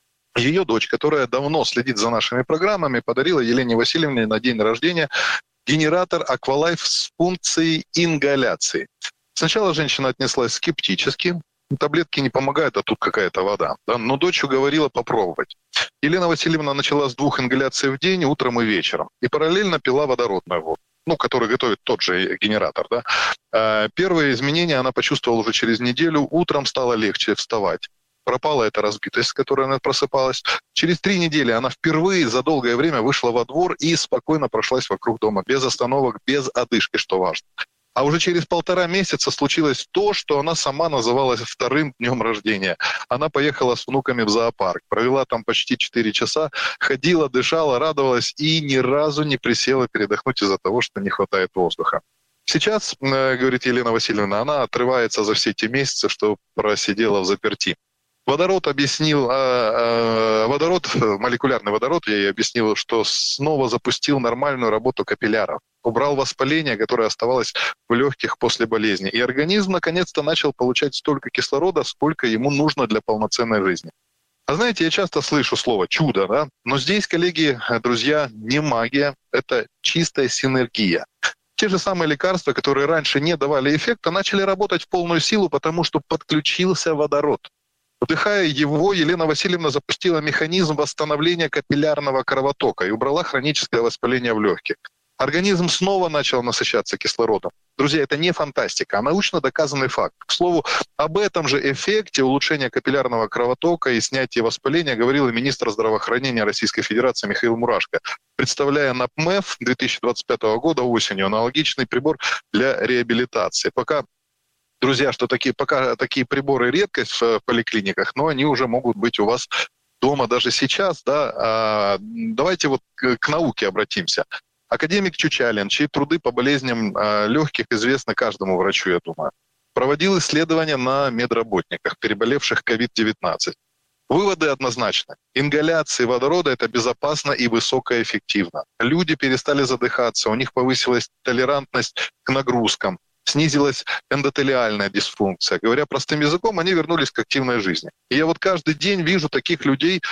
ее дочь, которая давно следит за нашими программами, подарила Елене Васильевне на день рождения генератор Аквалайф с функцией ингаляции. Сначала женщина отнеслась скептически. Таблетки не помогают, а тут какая-то вода. Да? Но дочь уговорила попробовать. Елена Васильевна начала с двух ингаляций в день, утром и вечером. И параллельно пила водородную воду, ну, который готовит тот же генератор. Да? Первые изменения она почувствовала уже через неделю. Утром стало легче вставать. Пропала эта разбитость, с которой она просыпалась. Через три недели она впервые за долгое время вышла во двор и спокойно прошлась вокруг дома, без остановок, без одышки, что важно. А уже через полтора месяца случилось то, что она сама называла вторым днем рождения. Она поехала с внуками в зоопарк, провела там почти четыре часа, ходила, дышала, радовалась и ни разу не присела передохнуть из-за того, что не хватает воздуха. Сейчас, говорит Елена Васильевна, она отрывается за все те месяцы, что просидела взаперти. Водород объяснил, э, э, водород, молекулярный водород, я ей объяснил, что снова запустил нормальную работу капилляров. Убрал воспаление, которое оставалось в легких после болезни. И организм наконец-то начал получать столько кислорода, сколько ему нужно для полноценной жизни. А знаете, я часто слышу слово «чудо», да? Но здесь, коллеги, друзья, не магия, это чистая синергия. Те же самые лекарства, которые раньше не давали эффекта, начали работать в полную силу, потому что подключился водород. Вдыхая его, Елена Васильевна запустила механизм восстановления капиллярного кровотока и убрала хроническое воспаление в легких. Организм снова начал насыщаться кислородом. Друзья, это не фантастика, а научно доказанный факт. К слову, об этом же эффекте улучшения капиллярного кровотока и снятия воспаления говорил и министр здравоохранения Российской Федерации Михаил Мурашко, представляя на ПМЭФ две тысячи двадцать пятого года осенью аналогичный прибор для реабилитации. Пока Друзья, что такие, пока такие приборы редкость в поликлиниках, но они уже могут быть у вас дома даже сейчас. Да? А, давайте вот к, к науке обратимся. Академик Чучалин, чьи труды по болезням а, легких известны каждому врачу, я думаю, проводил исследования на медработниках, переболевших ковид девятнадцать. Выводы однозначны. Ингаляция водорода – это безопасно и высокоэффективно. Люди перестали задыхаться, у них повысилась толерантность к нагрузкам. Снизилась эндотелиальная дисфункция. Говоря простым языком, они вернулись к активной жизни. И я вот каждый день вижу таких людей,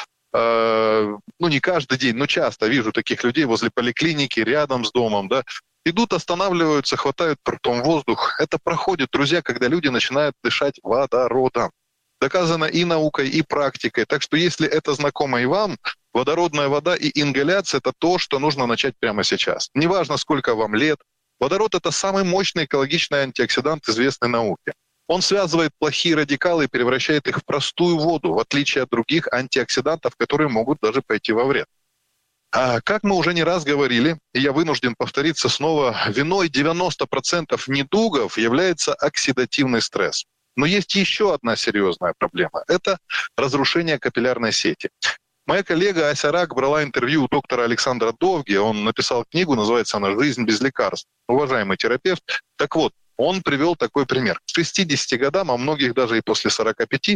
э, ну не каждый день, но часто вижу таких людей возле поликлиники, рядом с домом, да, идут, останавливаются, хватают ртом воздух. Это проходит, друзья, когда люди начинают дышать водородом. Доказано и наукой, и практикой. Так что если это знакомо и вам, водородная вода и ингаляция – это то, что нужно начать прямо сейчас. Неважно, сколько вам лет. Водород – это самый мощный экологичный антиоксидант известной науки. Он связывает плохие радикалы и превращает их в простую воду, в отличие от других антиоксидантов, которые могут даже пойти во вред. А как мы уже не раз говорили, и я вынужден повториться снова, виной девяносто процентов недугов является оксидативный стресс. Но есть еще одна серьезная проблема – это разрушение капиллярной сети. Моя коллега Ася Рак брала интервью у доктора Александра Довги. Он написал книгу, называется она «Жизнь без лекарств». Уважаемый терапевт. Так вот, он привел такой пример. К шестидесяти годам, а многих даже и после сорока пяти,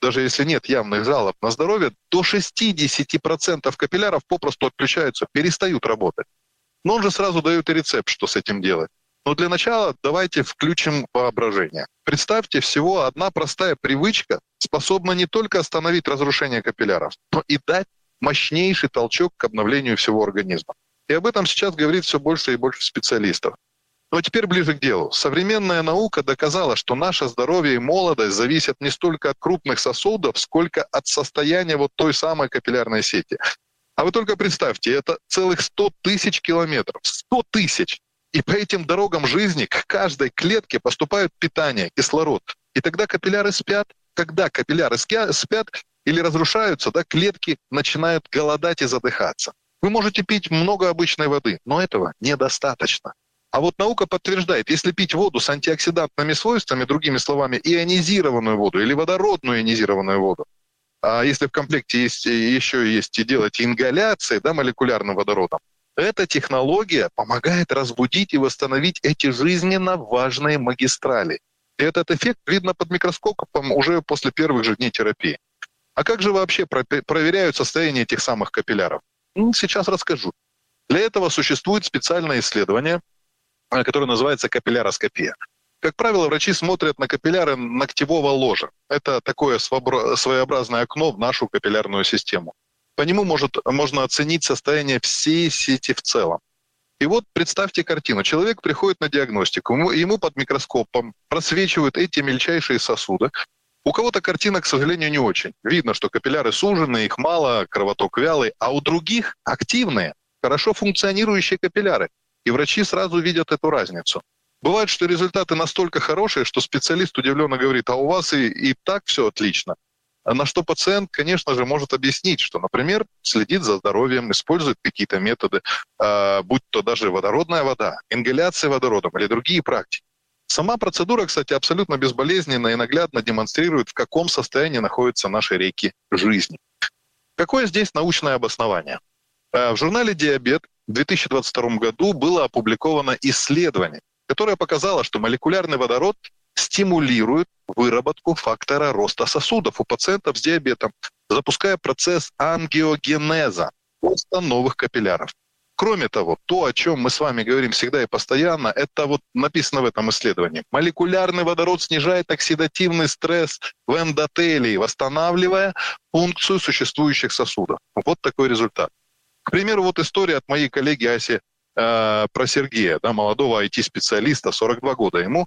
даже если нет явных жалоб на здоровье, до шестьдесят процентов капилляров попросту отключаются, перестают работать. Но он же сразу дает и рецепт, что с этим делать. Но для начала давайте включим воображение. Представьте, всего одна простая привычка способна не только остановить разрушение капилляров, но и дать мощнейший толчок к обновлению всего организма. И об этом сейчас говорит все больше и больше специалистов. Ну а теперь ближе к делу. Современная наука доказала, что наше здоровье и молодость зависят не столько от крупных сосудов, сколько от состояния вот той самой капиллярной сети. А вы только представьте, это целых сто тысяч километров. сто тысяч! И по этим дорогам жизни к каждой клетке поступает питание, кислород. И тогда капилляры спят. Когда капилляры спят или разрушаются, да, клетки начинают голодать и задыхаться. Вы можете пить много обычной воды, но этого недостаточно. А вот наука подтверждает, если пить воду с антиоксидантными свойствами, другими словами, ионизированную воду или водородную ионизированную воду, а если в комплекте есть, еще есть и делать ингаляции, да, молекулярным водородом, эта технология помогает разбудить и восстановить эти жизненно важные магистрали. И этот эффект видно под микроскопом уже после первых же дней терапии. А как же вообще проверяют состояние этих самых капилляров? Ну, сейчас расскажу. Для этого существует специальное исследование, которое называется капилляроскопия. Как правило, врачи смотрят на капилляры ногтевого ложа. Это такое своеобразное окно в нашу капиллярную систему. По нему может, можно оценить состояние всей сети в целом. И вот представьте картину. Человек приходит на диагностику, ему, ему под микроскопом просвечивают эти мельчайшие сосуды. У кого-то картина, к сожалению, не очень. Видно, что капилляры сужены, их мало, кровоток вялый, а у других активные, хорошо функционирующие капилляры. И врачи сразу видят эту разницу. Бывает, что результаты настолько хорошие, что специалист удивленно говорит, а у вас и, и так все отлично. На что пациент, конечно же, может объяснить, что, например, следит за здоровьем, использует какие-то методы, э, будь то даже водородная вода, ингаляция водородом или другие практики. Сама процедура, кстати, абсолютно безболезненно и наглядно демонстрирует, в каком состоянии находятся наши реки жизни. Какое здесь научное обоснование? Э, в журнале «Диабет» в две тысячи двадцать втором году было опубликовано исследование, которое показало, что молекулярный водород стимулирует выработку фактора роста сосудов у пациентов с диабетом, запуская процесс ангиогенеза, роста новых капилляров. Кроме того, то, о чем мы с вами говорим всегда и постоянно, это вот написано в этом исследовании. Молекулярный водород снижает оксидативный стресс в эндотелии, восстанавливая функцию существующих сосудов. Вот такой результат. К примеру, вот история от моей коллеги Аси э, про Сергея, да, молодого ай ти-специалиста, сорок два года ему,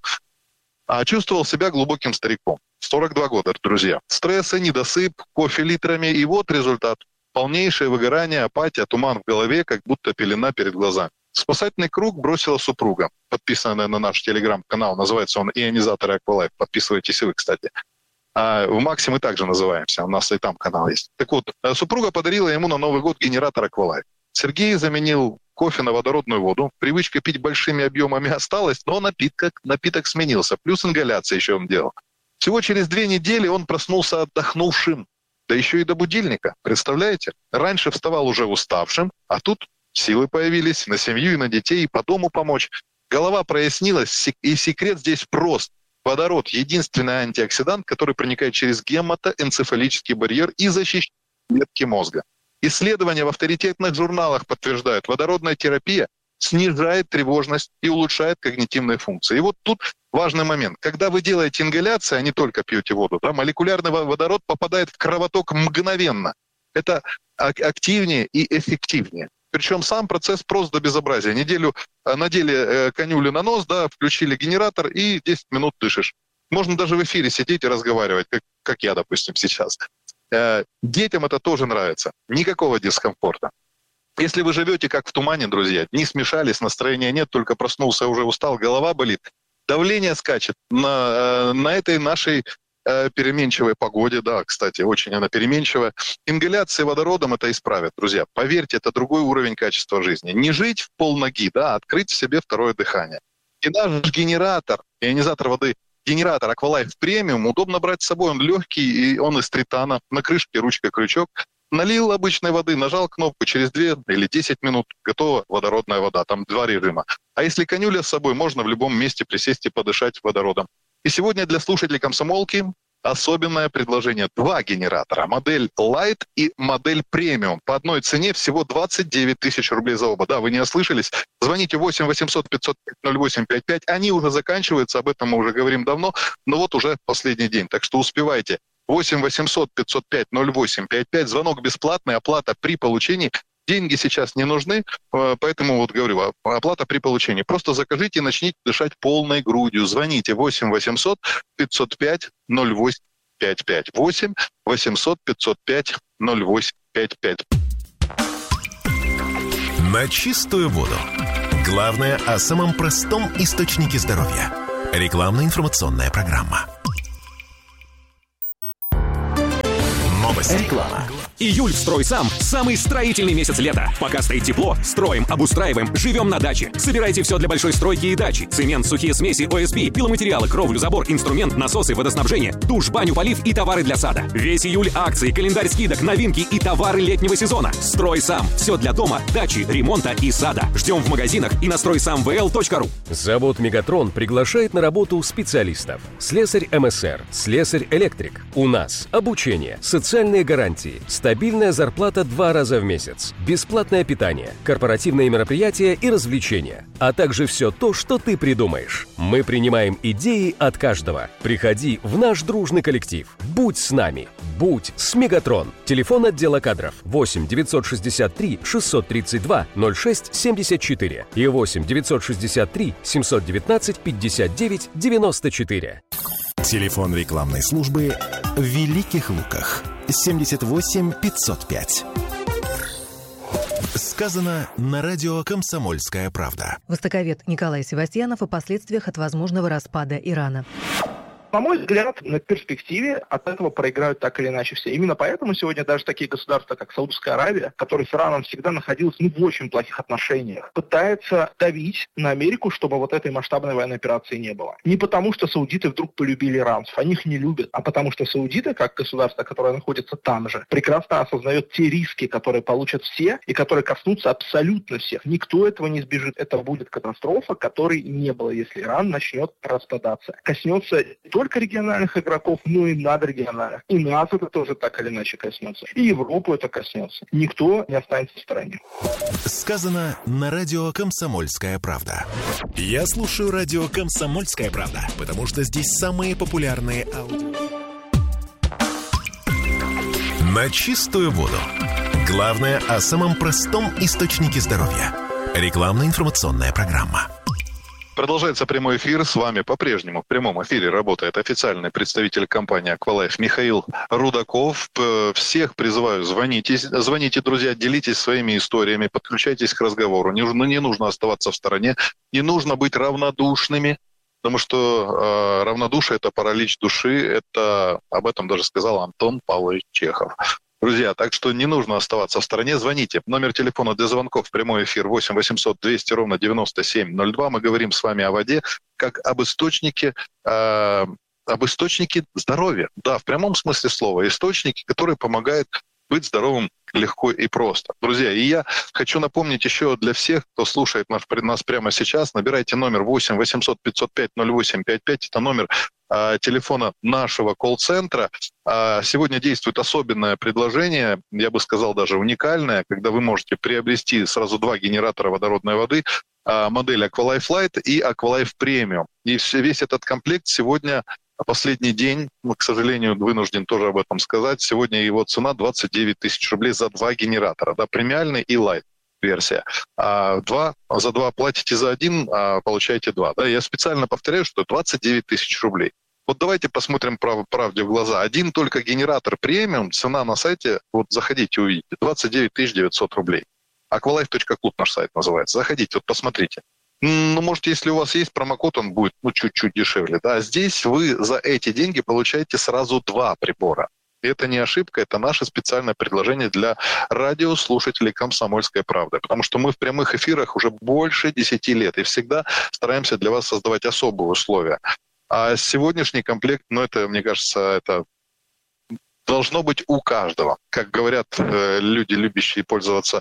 а чувствовал себя глубоким стариком. сорок два года, друзья. Стрессы, недосып, кофе литрами. И вот результат. Полнейшее выгорание, апатия, туман в голове, как будто пелена перед глазами. Спасательный круг бросила супруга, подписанная на наш телеграм-канал. Называется он «Ионизаторы Аквалайф». Подписывайтесь и вы, кстати. А в Максе мы также называемся. У нас и там канал есть. Так вот, супруга подарила ему на Новый год генератор Аквалайф. Сергей заменил кофе на водородную воду. Привычка пить большими объемами осталась, но напиток, напиток сменился. Плюс ингаляция еще он делал. Всего через две недели он проснулся отдохнувшим. Да еще и до будильника. Представляете? Раньше вставал уже уставшим, а тут силы появились на семью и на детей, и по дому помочь. Голова прояснилась, и секрет здесь прост. Водород – единственный антиоксидант, который проникает через гематоэнцефалический барьер и защищает клетки мозга. Исследования в авторитетных журналах подтверждают, водородная терапия снижает тревожность и улучшает когнитивные функции. И вот тут важный момент. Когда вы делаете ингаляцию, а не только пьете воду, да, молекулярный водород попадает в кровоток мгновенно. Это активнее и эффективнее. Причем сам процесс прост до безобразия. Неделю надели канюлю на нос, да, включили генератор и десять минут дышишь. Можно даже в эфире сидеть и разговаривать, как, как я, допустим, сейчас. Детям это тоже нравится. Никакого дискомфорта. Если вы живете как в тумане, друзья, дни смешались, настроения нет, только проснулся, уже устал, голова болит, давление скачет на, на этой нашей переменчивой погоде, да, кстати, очень она переменчивая. Ингаляция водородом это исправит, друзья. Поверьте, это другой уровень качества жизни. Не жить в полноги, да, а открыть в себе второе дыхание. И наш генератор, ионизатор воды, генератор Aqualife Premium удобно брать с собой, он легкий, и он из тритана, на крышке ручка-крючок. Налил обычной воды, нажал кнопку, через две или десять минут готова водородная вода, там два режима. А если канюля с собой, можно в любом месте присесть и подышать водородом. И сегодня для слушателей комсомолки особенное предложение. Два генератора. Модель Light и модель Premium. По одной цене всего двадцать девять тысяч рублей за оба. Да, вы не ослышались. Звоните восемь восемьсот пятьсот пять ноль восемь пять пять. Они уже заканчиваются, об этом мы уже говорим давно. Но вот уже последний день, так что успевайте. восемь восемьсот пятьсот пять ноль восемь пять пять. Звонок бесплатный, оплата при получении. Деньги сейчас не нужны, поэтому вот говорю, оплата при получении. Просто закажите и начните дышать полной грудью. Звоните восемь восемьсот пятьсот пять ноль восемь пять пять. восемь восемьсот пятьсот пять ноль восемь пять пять. На чистую воду. Главное о самом простом источнике здоровья. Рекламно-информационная программа. Новости. Реклама. Июль в «Стройсам» – самый строительный месяц лета. Пока стоит тепло, строим, обустраиваем, живем на даче. Собирайте все для большой стройки и дачи. Цемент, сухие смеси, о эс би, пиломатериалы, кровлю, забор, инструмент, насосы, водоснабжение, душ, баню, полив и товары для сада. Весь июль акции, календарь скидок, новинки и товары летнего сезона. «Стройсам» – все для дома, дачи, ремонта и сада. Ждем в магазинах и на стройсам вэ эл точка ру. Завод «Мегатрон» приглашает на работу специалистов. Слесарь эм эс эр, слесарь-электрик. У нас обучение, социальные гарантии, стабильная зарплата два раза в месяц, бесплатное питание, корпоративные мероприятия и развлечения, а также все то, что ты придумаешь. Мы принимаем идеи от каждого. Приходи в наш дружный коллектив. Будь с нами. Будь с Мегатрон. Телефон отдела кадров восемь девятьсот шестьдесят три шестьсот тридцать два ноль шесть семьдесят четыре и восемь девятьсот шестьдесят три семьсот девятнадцать пятьдесят девять девяносто четыре. Телефон рекламной службы в Великих Луках. семьдесят восемь пятьсот пять. Сказано на радио «Комсомольская правда». Востоковед Николай Севастьянов о последствиях от возможного распада Ирана. На мой взгляд, на перспективе от этого проиграют так или иначе все. Именно поэтому сегодня даже такие государства, как Саудовская Аравия, которые с Ираном всегда находились ну, в очень плохих отношениях, пытаются давить на Америку, чтобы вот этой масштабной военной операции не было. Не потому, что саудиты вдруг полюбили иранцев, они их не любят, а потому что саудиты, как государство, которое находится там же, прекрасно осознает те риски, которые получат все и которые коснутся абсолютно всех. Никто этого не избежит. Это будет катастрофа, которой не было, если Иран начнет распадаться. Коснется только только региональных игроков, но и надрегиональных. И нас это тоже так или иначе коснется. И Европу это коснется. Никто не останется в стороне. Сказано на радио «Комсомольская правда». Я слушаю радио «Комсомольская правда», потому что здесь самые популярные аудио. На чистую воду. Главное о самом простом источнике здоровья. Рекламно-информационная программа. Продолжается прямой эфир. С вами по-прежнему в прямом эфире работает официальный представитель компании «Аквалайф» Михаил Рудаков. Всех призываю, звоните, звоните, друзья, делитесь своими историями, подключайтесь к разговору. Не, не нужно оставаться в стороне, не нужно быть равнодушными, потому что э, равнодушие – это паралич души, это об этом даже сказал Антон Павлович Чехов. Друзья, так что не нужно оставаться в стороне. Звоните. Номер телефона для звонков в прямой эфир восемь восемьсот двести ровно девяносто семь ноль два. Мы говорим с вами о воде как об источнике, э, об источнике здоровья. Да, в прямом смысле слова. Источники, которые помогают быть здоровым легко и просто. Друзья, и я хочу напомнить еще для всех, кто слушает нас, нас прямо сейчас, набирайте номер восемь восемьсот пятьсот пять ноль восемь пять пять. Это номер э, телефона нашего колл-центра. Э, сегодня действует особенное предложение, я бы сказал даже уникальное, когда вы можете приобрести сразу два генератора водородной воды, э, модель Aqualife Light и Aqualife Premium. И все, весь этот комплект сегодня... Последний день, к сожалению, вынужден тоже об этом сказать. Сегодня его цена двадцать девять тысяч рублей за два генератора. Да, премиальный и лайт версия. А два, за два платите за один, а получаете два. Да, я специально повторяю, что двадцать девять тысяч рублей. Вот давайте посмотрим прав, правде в глаза. Один только генератор премиум, цена на сайте, вот заходите, увидите, двадцать девять тысяч девятьсот рублей. аквалайф точка клуб наш сайт называется. Заходите, вот посмотрите. Ну, может, если у вас есть промокод, он будет ну, чуть-чуть дешевле. Да? Здесь вы за эти деньги получаете сразу два прибора. И это не ошибка, это наше специальное предложение для радиослушателей «Комсомольской правды». Потому что мы в прямых эфирах уже больше десяти лет и всегда стараемся для вас создавать особые условия. А сегодняшний комплект, ну, это, мне кажется, это должно быть у каждого. Как говорят э, люди, любящие пользоваться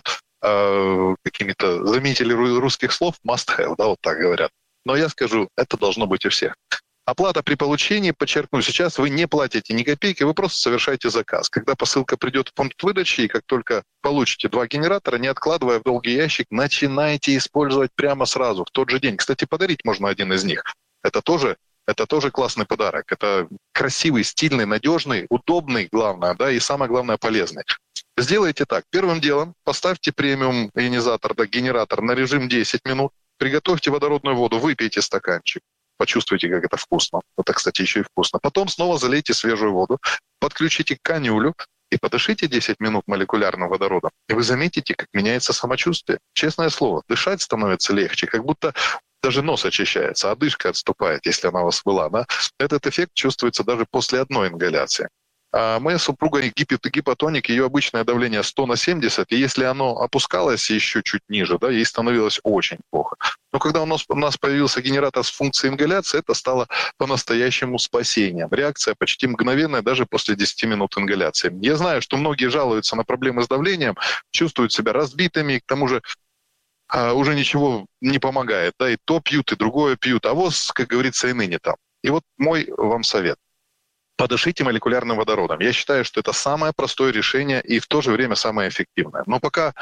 какими-то заменители русских слов, must have, да, вот так говорят. Но я скажу, это должно быть у всех. Оплата при получении, подчеркну, сейчас вы не платите ни копейки, вы просто совершаете заказ. Когда посылка придет в пункт выдачи, и как только получите два генератора, не откладывая в долгий ящик, начинайте использовать прямо сразу, в тот же день. Кстати, подарить можно один из них. Это тоже, это тоже классный подарок. Это красивый, стильный, надежный, удобный, главное, да, и самое главное, полезный. Сделайте так. Первым делом поставьте премиум ионизатор, да, генератор на режим десять минут, приготовьте водородную воду, выпейте стаканчик. Почувствуйте, как это вкусно. Это, кстати, еще и вкусно. Потом снова залейте свежую воду, подключите канюлю и подышите десять минут молекулярным водородом. И вы заметите, как меняется самочувствие. Честное слово, дышать становится легче, как будто даже нос очищается, одышка отступает, если она у вас была. Да? Этот эффект чувствуется даже после одной ингаляции. А моя супруга гипотоник, ее обычное давление сто на семьдесят, и если оно опускалось еще чуть ниже, да, ей становилось очень плохо. Но когда у нас, у нас появился генератор с функцией ингаляции, это стало по-настоящему спасением. Реакция почти мгновенная даже после десяти минут ингаляции. Я знаю, что многие жалуются на проблемы с давлением, чувствуют себя разбитыми, и к тому же а, уже ничего не помогает. Да, и то пьют, и другое пьют, а воз, как говорится, и ныне там. И вот мой вам совет. Подышите молекулярным водородом. Я считаю, что это самое простое решение и в то же время самое эффективное. Но пока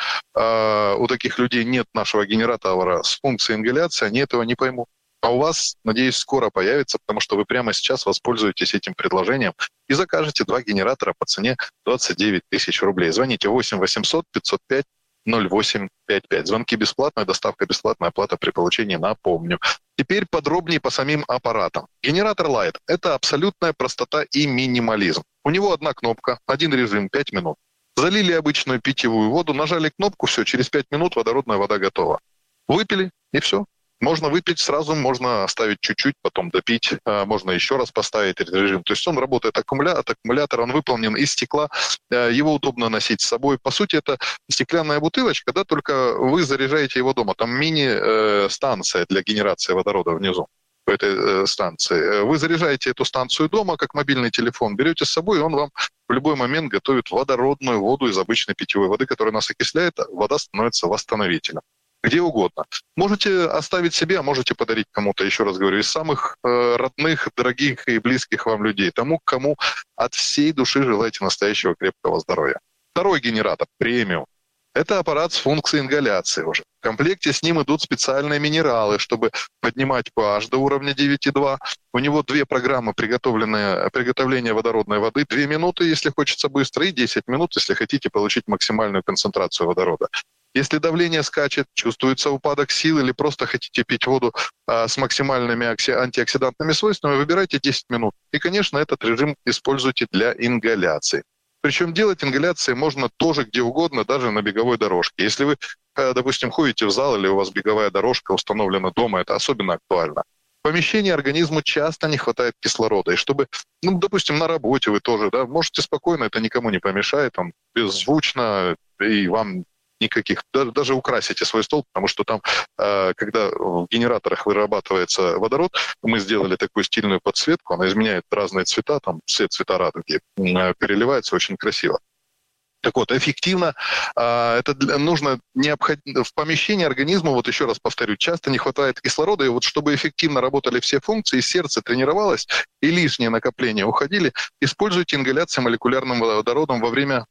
э, у таких людей нет нашего генератора с функцией ингаляции, они этого не поймут. А у вас, надеюсь, скоро появится, потому что вы прямо сейчас воспользуетесь этим предложением и закажете два генератора по цене двадцать девять тысяч рублей. Звоните восемь восемьсот пятьсот пять ноль восемь пять пять. Звонки бесплатные, доставка бесплатная, оплата при получении, напомню. Теперь подробнее по самим аппаратам. Генератор Light – это абсолютная простота и минимализм. У него одна кнопка, один режим, пять минут. Залили обычную питьевую воду, нажали кнопку, все, через пять минут водородная вода готова. Выпили, и все. Можно выпить сразу, можно оставить чуть-чуть, потом допить, можно еще раз поставить режим. То есть он работает аккумуля... от аккумулятора, он выполнен из стекла, его удобно носить с собой. По сути, это стеклянная бутылочка, да, только вы заряжаете его дома. Там мини-станция для генерации водорода внизу в этой станции. Вы заряжаете эту станцию дома, как мобильный телефон, берете с собой, и он вам в любой момент готовит водородную воду из обычной питьевой воды, которая нас окисляет, а вода становится восстановителем. Где угодно. Можете оставить себе, а можете подарить кому-то, еще раз говорю, из самых э, родных, дорогих и близких вам людей. Тому, кому от всей души желаете настоящего крепкого здоровья. Второй генератор, премиум. Это аппарат с функцией ингаляции уже. В комплекте с ним идут специальные минералы, чтобы поднимать pH до уровня девять и два. У него две программы приготовления водородной воды. Две минуты, если хочется быстро, и десять минут, если хотите получить максимальную концентрацию водорода. Если давление скачет, чувствуется упадок сил или просто хотите пить воду а, с максимальными антиоксидантными свойствами, выбирайте десять минут. И, конечно, этот режим используйте для ингаляции. Причем делать ингаляции можно тоже где угодно, даже на беговой дорожке. Если вы, допустим, ходите в зал или у вас беговая дорожка установлена дома, это особенно актуально. В помещении организму часто не хватает кислорода. И чтобы, ну, допустим, на работе вы тоже, да, можете спокойно, это никому не помешает, там, беззвучно, и вам никаких, даже, даже украсите свой стол, потому что там, э, когда в генераторах вырабатывается водород, мы сделали такую стильную подсветку, она изменяет разные цвета, там цвет цвета радуги, э, переливается очень красиво. Так вот, эффективно, э, это для, нужно необходимо, в помещении организма, вот еще раз повторю, часто не хватает кислорода, и вот чтобы эффективно работали все функции, сердце тренировалось, и лишние накопления уходили, используйте ингаляцию молекулярным водородом во время...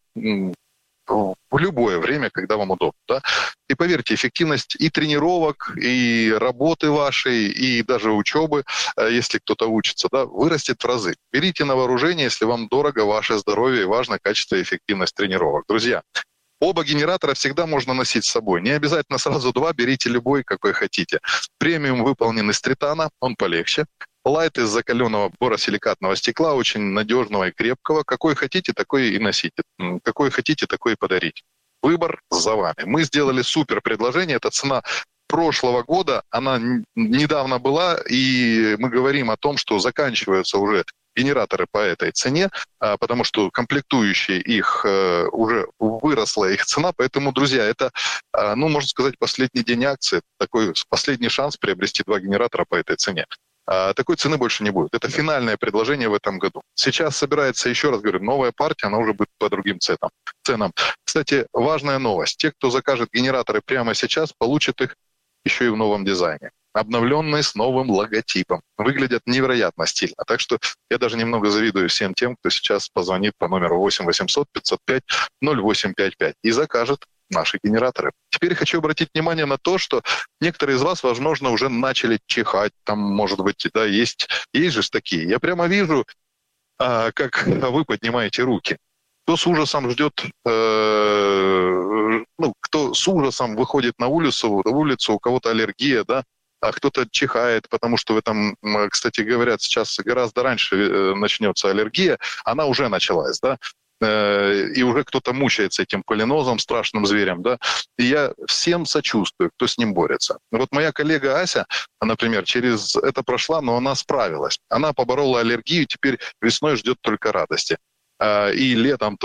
в любое время, когда вам удобно. Да? И поверьте, эффективность и тренировок, и работы вашей, и даже учебы, если кто-то учится, да, вырастет в разы. Берите на вооружение, если вам дорого ваше здоровье и важно качество и эффективность тренировок. Друзья, оба генератора всегда можно носить с собой. Не обязательно сразу два, берите любой, какой хотите. Премиум выполнен из тритана, он полегче. Лайт из закаленного боросиликатного стекла, очень надежного и крепкого. Какой хотите, такой и носите. Какой хотите, такой и подарите. Выбор за вами. Мы сделали супер предложение. Это цена прошлого года. Она недавно была. И мы говорим о том, что заканчиваются уже генераторы по этой цене, потому что комплектующие их уже выросла их цена. Поэтому, друзья, это, ну, можно сказать, последний день акции. Такой последний шанс приобрести два генератора по этой цене. Такой цены больше не будет. Это финальное предложение в этом году. Сейчас собирается, еще раз говорю, новая партия, она уже будет по другим ценам. ценам. Кстати, важная новость. Те, кто закажет генераторы прямо сейчас, получат их еще и в новом дизайне. обновленные с новым логотипом. Выглядят невероятно стильно. Так что я даже немного завидую всем тем, кто сейчас позвонит по номеру восемь восемьсот пятьсот пять ноль восемь пять пять и закажет наши генераторы. Теперь хочу обратить внимание на то, что некоторые из вас, возможно, уже начали чихать. Там, может быть, да, есть, есть же такие. Я прямо вижу, а, как вы поднимаете руки. Кто с ужасом ждет, э, ну, кто с ужасом выходит на улицу, на улицу, у кого-то аллергия, да, а кто-то чихает, потому что в этом, кстати, говорят, сейчас гораздо раньше начнется аллергия, она уже началась, да, и уже кто-то мучается этим полинозом, страшным зверем, да, и я всем сочувствую, кто с ним борется. Вот моя коллега Ася, например, через это прошла, но она справилась. Она поборола аллергию, теперь весной ждет только радости. И летом